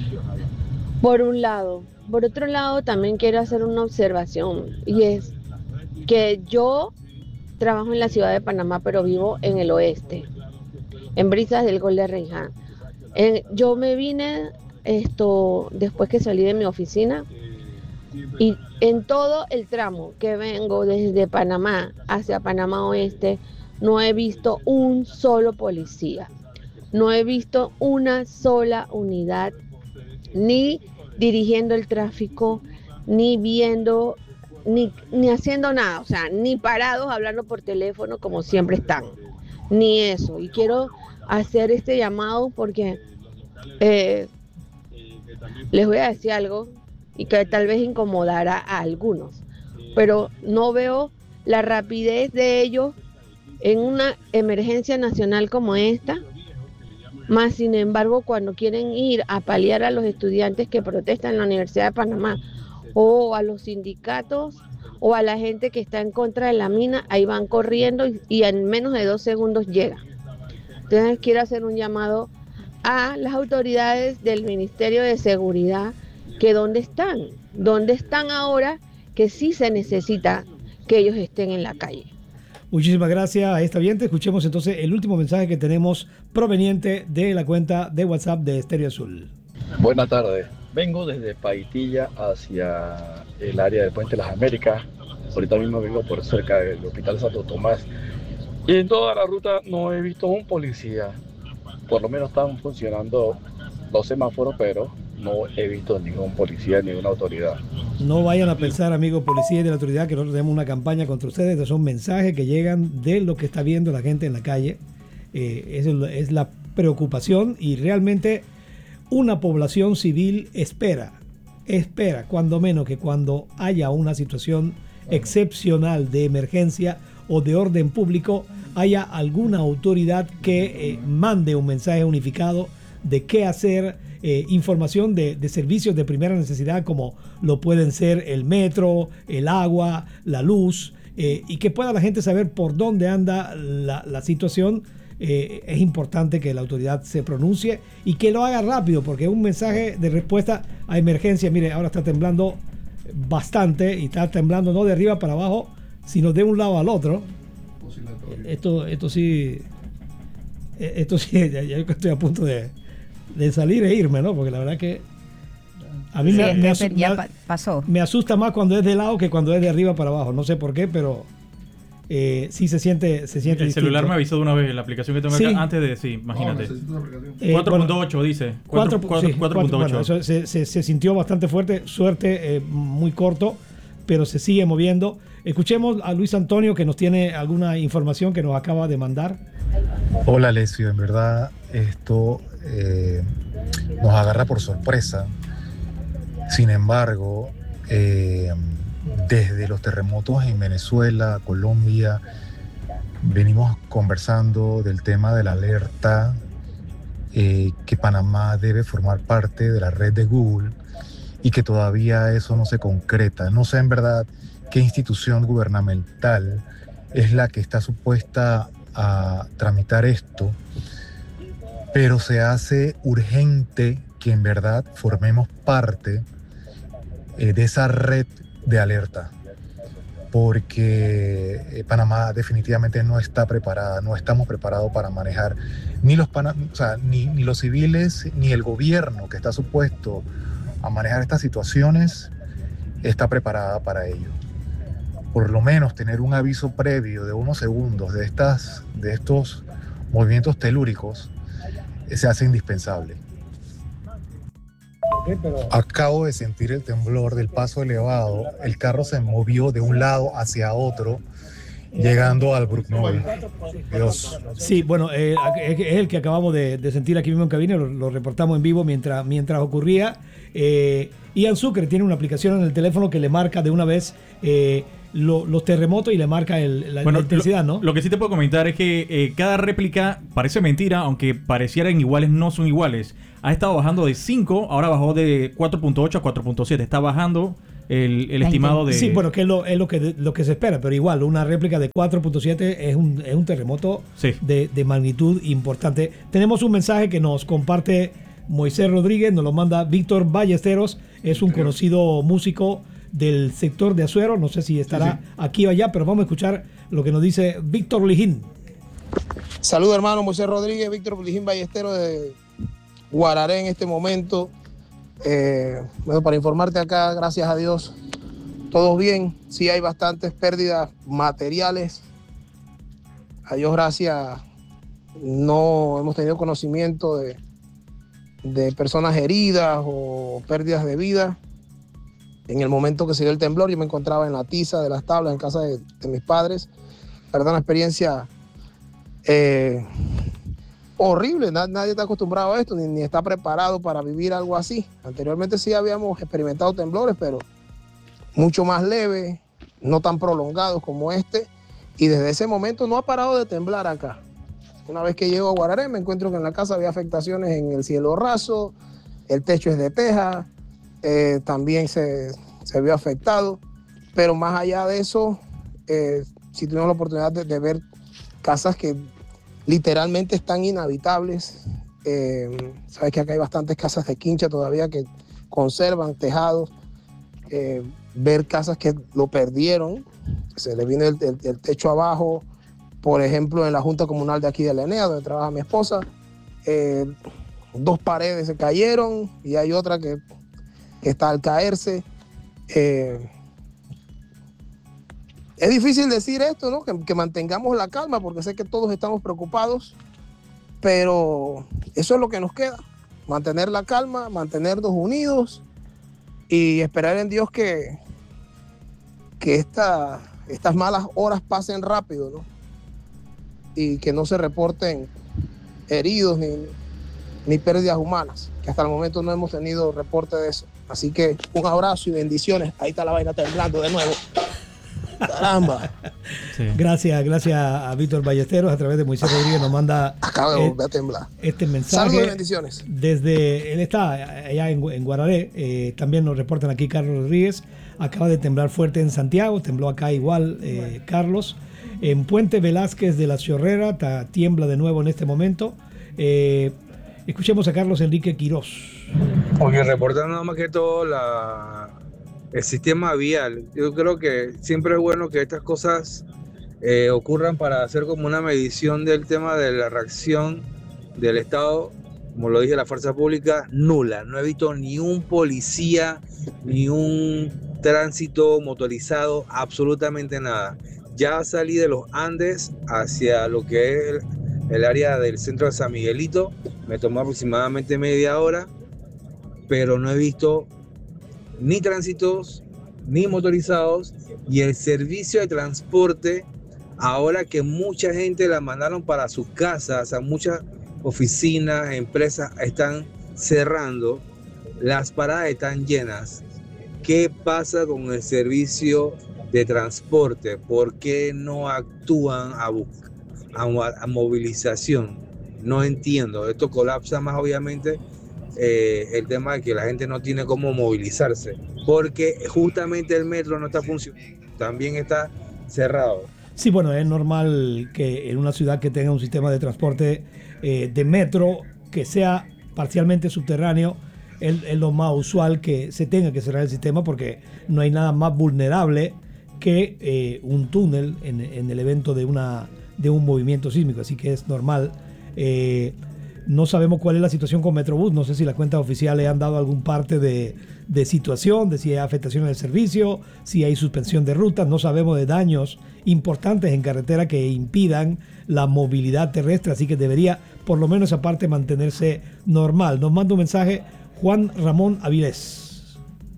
Por un lado. Por otro lado, también quiero hacer una observación, y es que yo trabajo en la ciudad de Panamá, pero vivo en el oeste, en Brisas del Gol de Reiján. Eh, yo me vine esto después que salí de mi oficina, y en todo el tramo que vengo desde Panamá hacia Panamá Oeste, no he visto un solo policía, no he visto una sola unidad, ni dirigiendo el tráfico, ni viendo, ni, ni haciendo nada, o sea, ni parados hablando por teléfono como siempre están, ni eso. Y quiero hacer este llamado porque eh, les voy a decir algo y que tal vez incomodará a algunos, pero no veo la rapidez de ellos en una emergencia nacional como esta. Más sin embargo, cuando quieren ir a paliar a los estudiantes que protestan en la Universidad de Panamá, o a los sindicatos, o a la gente que está en contra de la mina, ahí van corriendo y, y en menos de dos segundos llega. Entonces quiero hacer un llamado a las autoridades del Ministerio de Seguridad, que dónde están, dónde están ahora, que sí se necesita que ellos estén en la calle. Muchísimas gracias a esta oyente. Escuchemos entonces el último mensaje que tenemos proveniente de la cuenta de WhatsApp de Estéreo Azul. Buenas tardes. Vengo desde Paitilla hacia el área del Puente de las Américas. Ahorita mismo vengo por cerca del Hospital Santo Tomás. Y en toda la ruta no he visto un policía. Por lo menos están funcionando los semáforos, pero no he visto ningún policía, ninguna autoridad. No vayan a pensar, amigos policías de la autoridad, que nosotros tenemos una campaña contra ustedes. Estos son mensajes que llegan de lo que está viendo la gente en la calle. Eh, es, es la preocupación, y realmente una población civil espera, espera, cuando menos que cuando haya una situación excepcional de emergencia o de orden público, haya alguna autoridad que eh, mande un mensaje unificado de qué hacer, eh, información de, de servicios de primera necesidad como lo pueden ser el metro, el agua, la luz, eh, y que pueda la gente saber por dónde anda la, la situación. Eh, es importante que la autoridad se pronuncie y que lo haga rápido, porque un mensaje de respuesta a emergencia, mire, ahora está temblando bastante, y está temblando no de arriba para abajo, sino de un lado al otro. Esto, esto sí, esto sí, ya, ya estoy a punto de, de salir e irme, ¿no? Porque la verdad que a mí sí, me, me, asu ya pa pasó. me asusta más cuando es de lado que cuando es de arriba para abajo. No sé por qué, pero eh, sí se siente, se siente el distinto. celular me avisó de una vez, la aplicación que tengo Sí. acá, antes de, sí, imagínate. Eh, cuatro punto ocho bueno, dice. cuatro cuatro punto ocho. sí, cuatro, bueno, eso se, se, se sintió bastante fuerte, suerte, eh, muy corto, pero se sigue moviendo. Escuchemos a Luis Antonio, que nos tiene alguna información que nos acaba de mandar. Hola, Lesio, en verdad esto eh, nos agarra por sorpresa. Sin embargo, eh, desde los terremotos en Venezuela, Colombia, venimos conversando del tema de la alerta, eh, que Panamá debe formar parte de la red de Google, y que todavía eso no se concreta. No sé en verdad qué institución gubernamental es la que está supuesta a tramitar esto, pero se hace urgente que en verdad formemos parte eh, de esa red de alerta, porque eh, Panamá definitivamente no está preparada, no estamos preparados para manejar ni los, pana o sea, ni, ni los civiles ni el gobierno que está supuesto a manejar estas situaciones está preparada para ello. Por lo menos tener un aviso previo de unos segundos de, estas, de estos movimientos telúricos eh, se hace indispensable. Acabo de sentir el temblor del paso elevado. El carro se movió de un lado hacia otro, llegando al Brucknoll. Dios. Sí, bueno, eh, es el que acabamos de, de sentir aquí mismo en cabina, lo, lo reportamos en vivo mientras, mientras ocurría. Eh, Ian Sucre tiene una aplicación en el teléfono que le marca de una vez eh, lo, los terremotos y le marca el, la, bueno, la intensidad, lo, ¿no? Lo que sí te puedo comentar es que eh, cada réplica parece mentira, aunque parecieran iguales, no son iguales. Ha estado bajando de cinco, ahora bajó de cuatro punto ocho a cuatro punto siete. Está bajando el, el estimado de... Sí, bueno, que es lo, es lo que lo que se espera, pero igual, una réplica de cuatro punto siete es un, es un terremoto sí. de, de magnitud importante. Tenemos un mensaje que nos comparte Moisés Rodríguez, nos lo manda Víctor Ballesteros, es un conocido músico del sector de Azuero, no sé si estará sí, sí. aquí o allá, pero vamos a escuchar lo que nos dice Víctor Lijín. Saludos, hermano Moisés Rodríguez, Víctor Lijín Ballesteros de Guararé en este momento. Eh, bueno, para informarte acá, gracias a Dios, todo bien. Sí hay bastantes pérdidas materiales. A Dios gracias, no hemos tenido conocimiento de, de personas heridas o pérdidas de vida. En el momento que se dio el temblor, yo me encontraba en la tiza de las tablas en casa de, de mis padres. La verdad, una experiencia eh, horrible. Nadie está acostumbrado a esto, ni, ni está preparado para vivir algo así. Anteriormente sí habíamos experimentado temblores, pero mucho más leves, no tan prolongados como este. Y desde ese momento no ha parado de temblar acá. Una vez que llego a Guararé, me encuentro que en la casa había afectaciones en el cielo raso, el techo es de teja, eh, también se, se vio afectado. Pero más allá de eso, eh, sí tuvimos la oportunidad de, de ver casas que literalmente están inhabitables. Eh, sabes que acá hay bastantes casas de quincha todavía que conservan tejados. Eh, ver casas que lo perdieron, se le vino el, el, el techo abajo, por ejemplo en la Junta Comunal de aquí de la Enea, donde trabaja mi esposa, eh, dos paredes se cayeron y hay otra que, que está al caerse. Eh, es difícil decir esto, ¿no? Que, que mantengamos la calma, porque sé que todos estamos preocupados, pero eso es lo que nos queda, mantener la calma, mantenernos unidos y esperar en Dios que, que esta, estas malas horas pasen rápido, ¿no? Y que no se reporten heridos ni, ni pérdidas humanas, que hasta el momento no hemos tenido reporte de eso. Así que un abrazo y bendiciones. Ahí está la vaina temblando de nuevo. Caramba. Sí. Gracias, gracias a Víctor Ballesteros, a través de Moisés Rodríguez nos manda Acaba de volver a temblar. Este mensaje. Saludos y bendiciones. Desde, él está allá en, en Guararé, eh, también nos reportan aquí Carlos Rodríguez, acaba de temblar fuerte en Santiago, tembló acá igual eh, Carlos. En Puente Velázquez de la Chorrera ta, tiembla de nuevo en este momento. Eh, escuchemos a Carlos Enrique Quirós. Oye, reportando nada más que todo la... el sistema vial. Yo creo que siempre es bueno que estas cosas eh, ocurran para hacer como una medición del tema de la reacción del Estado. Como lo dije, la fuerza pública nula. No he visto ni un policía, ni un tránsito motorizado, absolutamente nada. Ya salí de los Andes hacia lo que es el, el área del centro de San Miguelito. Me tomó aproximadamente media hora, pero no he visto ni tránsitos, ni motorizados, y el servicio de transporte, ahora que mucha gente la mandaron para sus casas, o sea, muchas oficinas, empresas están cerrando, las paradas están llenas. ¿Qué pasa con el servicio de transporte? ¿Por qué no actúan a, a, a movilización? No entiendo. Esto colapsa más obviamente Eh, el tema de que la gente no tiene cómo movilizarse, porque justamente el metro no está funcionando, también está cerrado. Sí, bueno, es normal que en una ciudad que tenga un sistema de transporte eh, de metro que sea parcialmente subterráneo, es, es lo más usual que se tenga que cerrar el sistema, porque no hay nada más vulnerable que eh, un túnel en, en el evento de, una, de un movimiento sísmico, así que es normal. Eh, No sabemos cuál es la situación con Metrobús, no sé si las cuentas oficiales han dado algún parte de, de situación, de si hay afectación en el servicio, si hay suspensión de rutas, no sabemos de daños importantes en carretera que impidan la movilidad terrestre, así que debería por lo menos esa parte mantenerse normal. Nos manda un mensaje Juan Ramón Avilés.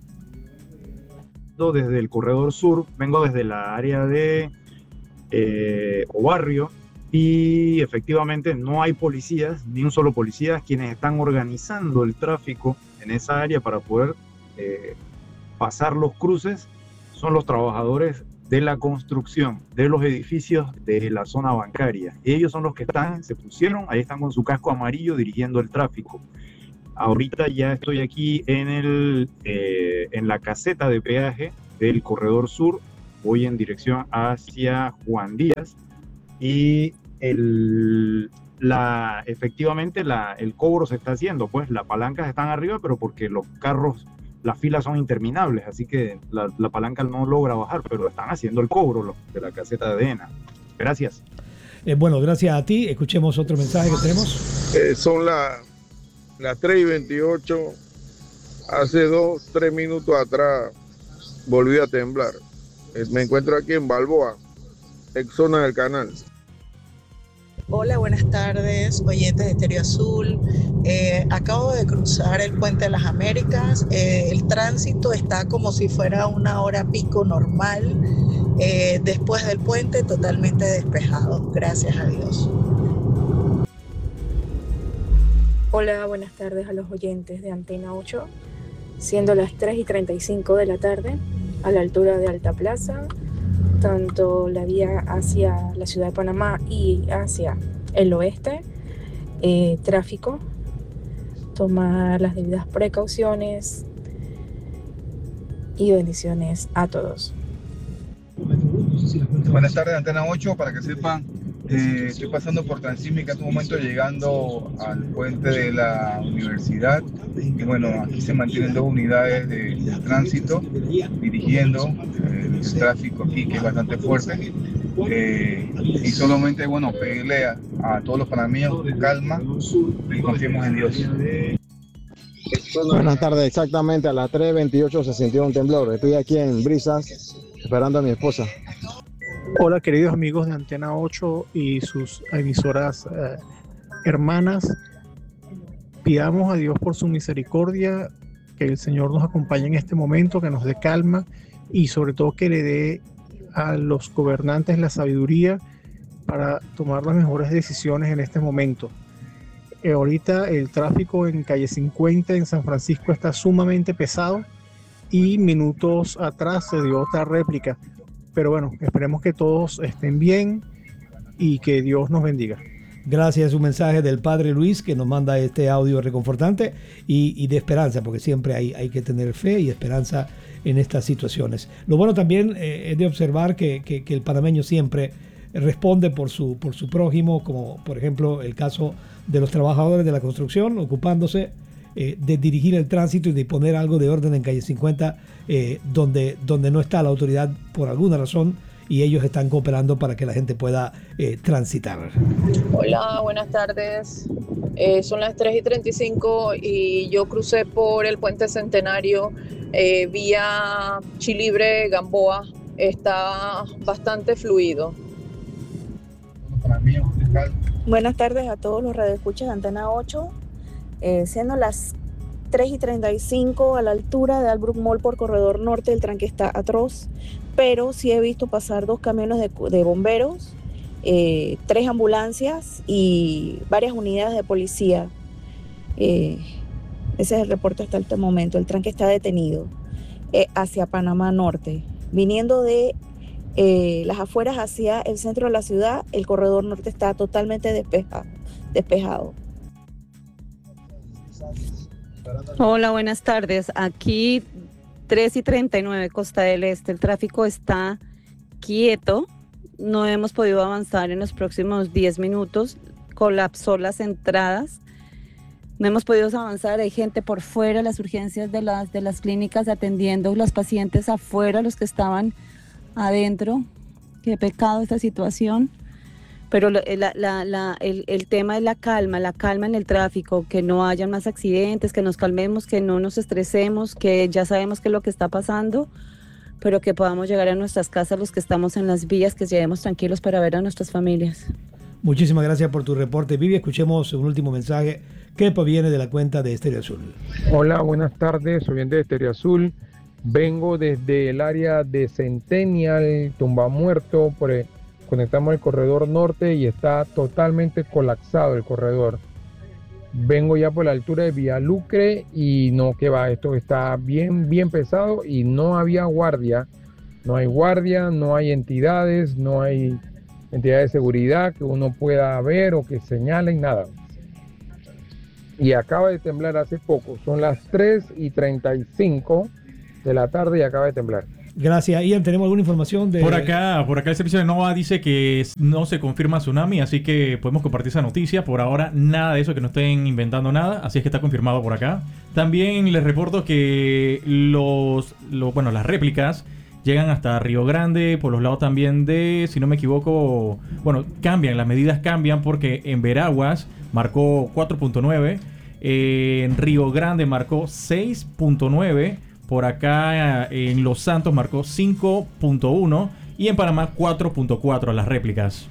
Desde el corredor sur, vengo desde la área de eh, Obarrio, y efectivamente no hay policías, ni un solo policía. Quienes están organizando el tráfico en esa área para poder eh, pasar los cruces son los trabajadores de la construcción de los edificios de la zona bancaria. Ellos son los que están, se pusieron, ahí están con su casco amarillo dirigiendo el tráfico. Ahorita ya estoy aquí en, el, eh, en la caseta de peaje del Corredor Sur. Voy en dirección hacia Juan Díaz y el, la, efectivamente la, el cobro se está haciendo. Pues las palancas están arriba, pero porque los carros, las filas son interminables, así que la, la palanca no logra bajar, pero están haciendo el cobro los, de la caseta de ENA. Gracias. Eh, bueno, gracias a ti. Escuchemos otro mensaje que tenemos. Eh, son las las tres y veintiocho. Hace dos, tres minutos atrás volví a temblar. Eh, me encuentro aquí en Balboa, ex zona del canal. Hola, buenas tardes, oyentes de Estéreo Azul. Eh, acabo de cruzar el Puente de las Américas. Eh, el tránsito está como si fuera una hora pico normal. Eh, después del puente, totalmente despejado. Gracias a Dios. Hola, buenas tardes a los oyentes de Antena ocho. Siendo las tres y treinta y cinco de la tarde, a la altura de Alta Plaza, tanto la vía hacia la ciudad de Panamá y hacia el oeste, eh, tráfico, tomar las debidas precauciones y bendiciones a todos. Buenas tardes, Antena ocho, para que sepan, eh, estoy pasando por Transísmica en este momento, llegando al puente de la universidad, y bueno, aquí se mantienen dos unidades de, de tránsito dirigiendo eh, el tráfico aquí, que es bastante fuerte, eh, y solamente, bueno, pedirle a, a todos los panameños calma y confiemos en Dios. Buenas tardes, exactamente a las tres veintiocho se sintió un temblor. Estoy aquí en Brisas esperando a mi esposa. Hola queridos amigos de Antena ocho y sus emisoras eh, hermanas. Pidamos a Dios por su misericordia, que el Señor nos acompañe en este momento, que nos dé calma y sobre todo que le dé a los gobernantes la sabiduría para tomar las mejores decisiones en este momento. Eh, ahorita el tráfico en calle cincuenta en San Francisco está sumamente pesado y minutos atrás se dio otra réplica. Pero bueno, esperemos que todos estén bien y que Dios nos bendiga. Gracias, un mensaje del Padre Luis que nos manda este audio reconfortante y, y de esperanza, porque siempre hay, hay que tener fe y esperanza en estas situaciones. Lo bueno también eh, es de observar que, que, que el panameño siempre responde por su, por su prójimo, como por ejemplo el caso de los trabajadores de la construcción, ocupándose eh, de dirigir el tránsito y de poner algo de orden en calle cincuenta, eh, donde, donde no está la autoridad por alguna razón, y ellos están cooperando para que la gente pueda eh, transitar. Hola, buenas tardes. Eh, son las tres y treinta y cinco y yo crucé por el Puente Centenario eh, vía Chilibre, Gamboa. Está bastante fluido. Buenas tardes a todos los radioescuchas de Antena ocho. Eh, siendo las tres y treinta y cinco a la altura de Albrook Mall por Corredor Norte, el tranque está atroz, pero sí he visto pasar dos camiones de, de bomberos, eh, tres ambulancias y varias unidades de policía. Eh, ese es el reporte hasta este momento. El tranque está detenido eh, hacia Panamá Norte, viniendo de eh, las afueras hacia el centro de la ciudad. El Corredor Norte está totalmente despeja, despejado. Hola, buenas tardes. Aquí tres y treinta y nueve Costa del Este. El tráfico está quieto. No hemos podido avanzar en los próximos diez minutos. Colapsó las entradas. No hemos podido avanzar. Hay gente por fuera, las urgencias de las, de las clínicas atendiendo los pacientes afuera, los que estaban adentro. Qué pecado esta situación. Pero la, la, la, el, el tema es la calma, la calma en el tráfico, que no hayan más accidentes, que nos calmemos, que no nos estresemos, que ya sabemos qué es lo que está pasando, pero que podamos llegar a nuestras casas los que estamos en las vías, que lleguemos tranquilos para ver a nuestras familias. Muchísimas gracias por tu reporte, Vivi. Escuchemos un último mensaje que proviene de la cuenta de Estéreo Azul. Hola, buenas tardes, soy de Estéreo Azul. Vengo desde el área de Centennial, Tumbamuerto, por el conectamos el corredor norte y está totalmente colapsado el corredor. Vengo ya por la altura de Villalucre y no, que va, esto está bien, bien pesado y no había guardia. No hay guardia, no hay entidades, no hay entidades de seguridad que uno pueda ver o que señalen, nada. y acaba de temblar hace poco. Son las tres y treinta y cinco de la tarde y acaba de temblar. Gracias, Ian. ¿Tenemos alguna información de...? Por acá, por acá el servicio de NOAA dice que no se confirma tsunami, así que podemos compartir esa noticia. Por ahora, nada de eso, que no estén inventando nada, así es que está confirmado por acá. También les reporto que los, los bueno, las réplicas llegan hasta Río Grande, por los lados también de, si no me equivoco, bueno, cambian, las medidas cambian porque en Veraguas marcó cuatro punto nueve, eh, en Río Grande marcó seis punto nueve, por acá en Los Santos marcó cinco punto uno y en Panamá cuatro punto cuatro las réplicas.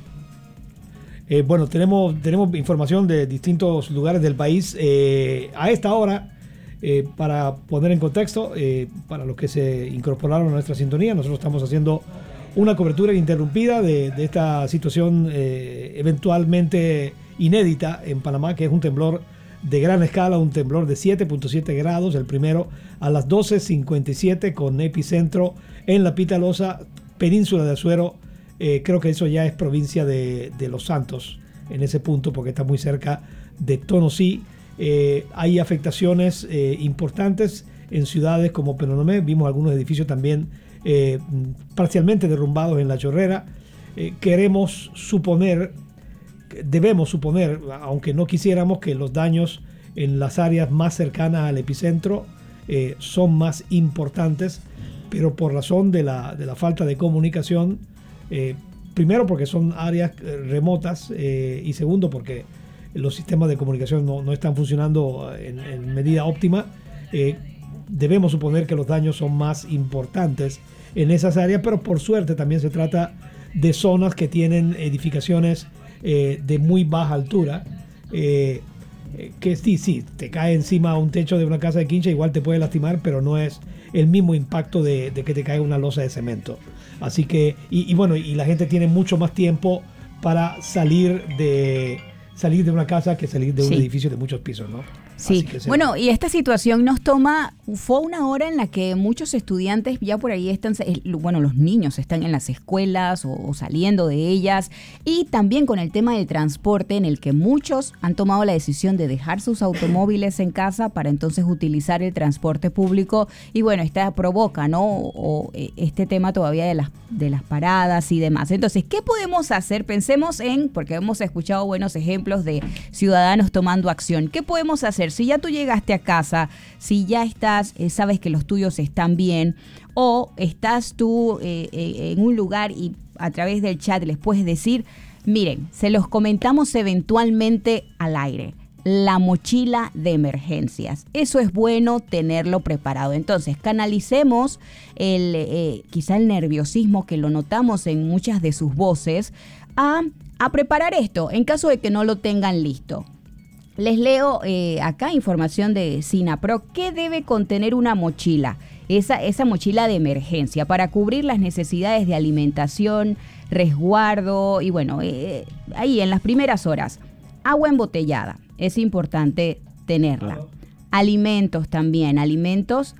Eh, bueno, tenemos, tenemos información de distintos lugares del país. Eh, a esta hora, eh, para poner en contexto, eh, para los que se incorporaron a nuestra sintonía, nosotros estamos haciendo una cobertura ininterrumpida de, de esta situación eh, eventualmente inédita en Panamá, que es un temblor de gran escala, un temblor de siete punto siete grados, el primero a las doce cincuenta y siete con epicentro en La Pitalosa, península de Azuero. Eh, creo que eso ya es provincia de, de Los Santos en ese punto, porque está muy cerca de Tonosí. Eh, hay afectaciones eh, importantes en ciudades como Penonomé. Vimos algunos edificios también eh, parcialmente derrumbados en La Chorrera. Eh, queremos suponer, debemos suponer, aunque no quisiéramos, que los daños en las áreas más cercanas al epicentro eh, son más importantes, pero por razón de la, de la falta de comunicación, eh, primero porque son áreas remotas eh, y segundo porque los sistemas de comunicación no, no están funcionando en, en medida óptima, eh, debemos suponer que los daños son más importantes en esas áreas, pero por suerte también se trata de zonas que tienen edificaciones eh, de muy baja altura, eh, que sí, sí, te cae encima un techo de una casa de quincha, igual te puede lastimar, pero no es el mismo impacto de, de que te cae una losa de cemento. Así que, y, y bueno, y la gente tiene mucho más tiempo para salir de salir de una casa que salir de un sí. edificio de muchos pisos, ¿no? Sí, bueno, y esta situación nos toma, fue una hora en la que muchos estudiantes ya por ahí están, bueno, los niños están en las escuelas o, o saliendo de ellas, y también con el tema del transporte, en el que muchos han tomado la decisión de dejar sus automóviles en casa para entonces utilizar el transporte público, y bueno, esta provoca, ¿no? O, o este tema todavía de las, de las paradas y demás. Entonces, ¿qué podemos hacer? Pensemos en, porque hemos escuchado buenos ejemplos de ciudadanos tomando acción, ¿qué podemos hacer? Si ya tú llegaste a casa, si ya estás, eh, sabes que los tuyos están bien, o estás tú eh, eh, en un lugar y a través del chat les puedes decir, miren, se los comentamos eventualmente al aire, la mochila de emergencias. Eso es bueno tenerlo preparado. Entonces, canalicemos el, eh, quizá el nerviosismo que lo notamos en muchas de sus voces a, a preparar esto en caso de que no lo tengan listo. Les leo eh, acá información de SINAPRO. ¿Qué debe contener una mochila? Esa, esa mochila de emergencia para cubrir las necesidades de alimentación, resguardo y bueno, eh, ahí en las primeras horas. Agua embotellada, es importante tenerla. Alimentos también, alimentos,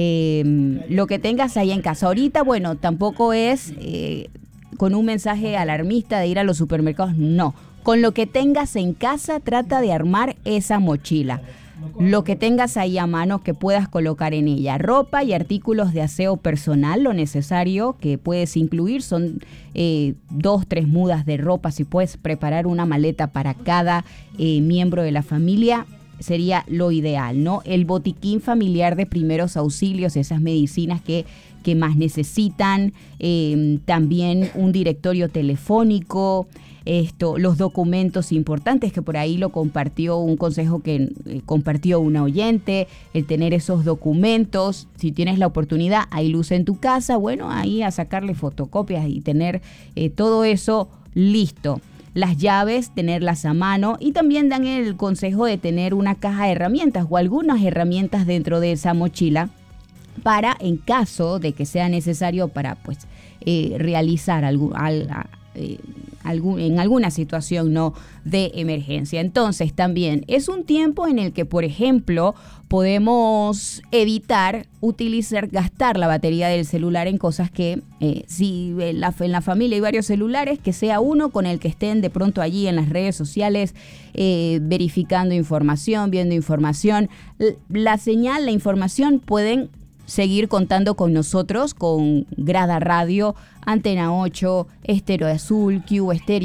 eh, lo que tengas ahí en casa. Ahorita, bueno, tampoco es eh, con un mensaje alarmista de ir a los supermercados, no. Con lo que tengas en casa, trata de armar esa mochila. Lo que tengas ahí a mano que puedas colocar en ella. Ropa y artículos de aseo personal, lo necesario que puedes incluir son eh, dos, tres mudas de ropa. Si puedes preparar una maleta para cada eh, miembro de la familia, sería lo ideal, ¿no? El botiquín familiar de primeros auxilios, esas medicinas que, que más necesitan. Eh, también un directorio telefónico. Esto, los documentos importantes, que por ahí lo compartió un consejo que eh, compartió una oyente, el tener esos documentos, si tienes la oportunidad, hay luz en tu casa, bueno, ahí a sacarle fotocopias y tener eh, todo eso listo. Las llaves, tenerlas a mano, y también dan el consejo de tener una caja de herramientas o algunas herramientas dentro de esa mochila para, en caso de que sea necesario, para pues eh, realizar algún... Al, eh, algún, en alguna situación no de emergencia. Entonces también es un tiempo en el que, por ejemplo, podemos evitar utilizar, gastar la batería del celular en cosas que, eh, si en la, en la familia hay varios celulares, que sea uno con el que estén de pronto allí en las redes sociales eh, verificando información, viendo información. La señal, la información pueden seguir contando con nosotros, con Grada Radio, Antena ocho, Estéreo Azul, Q Estéreo.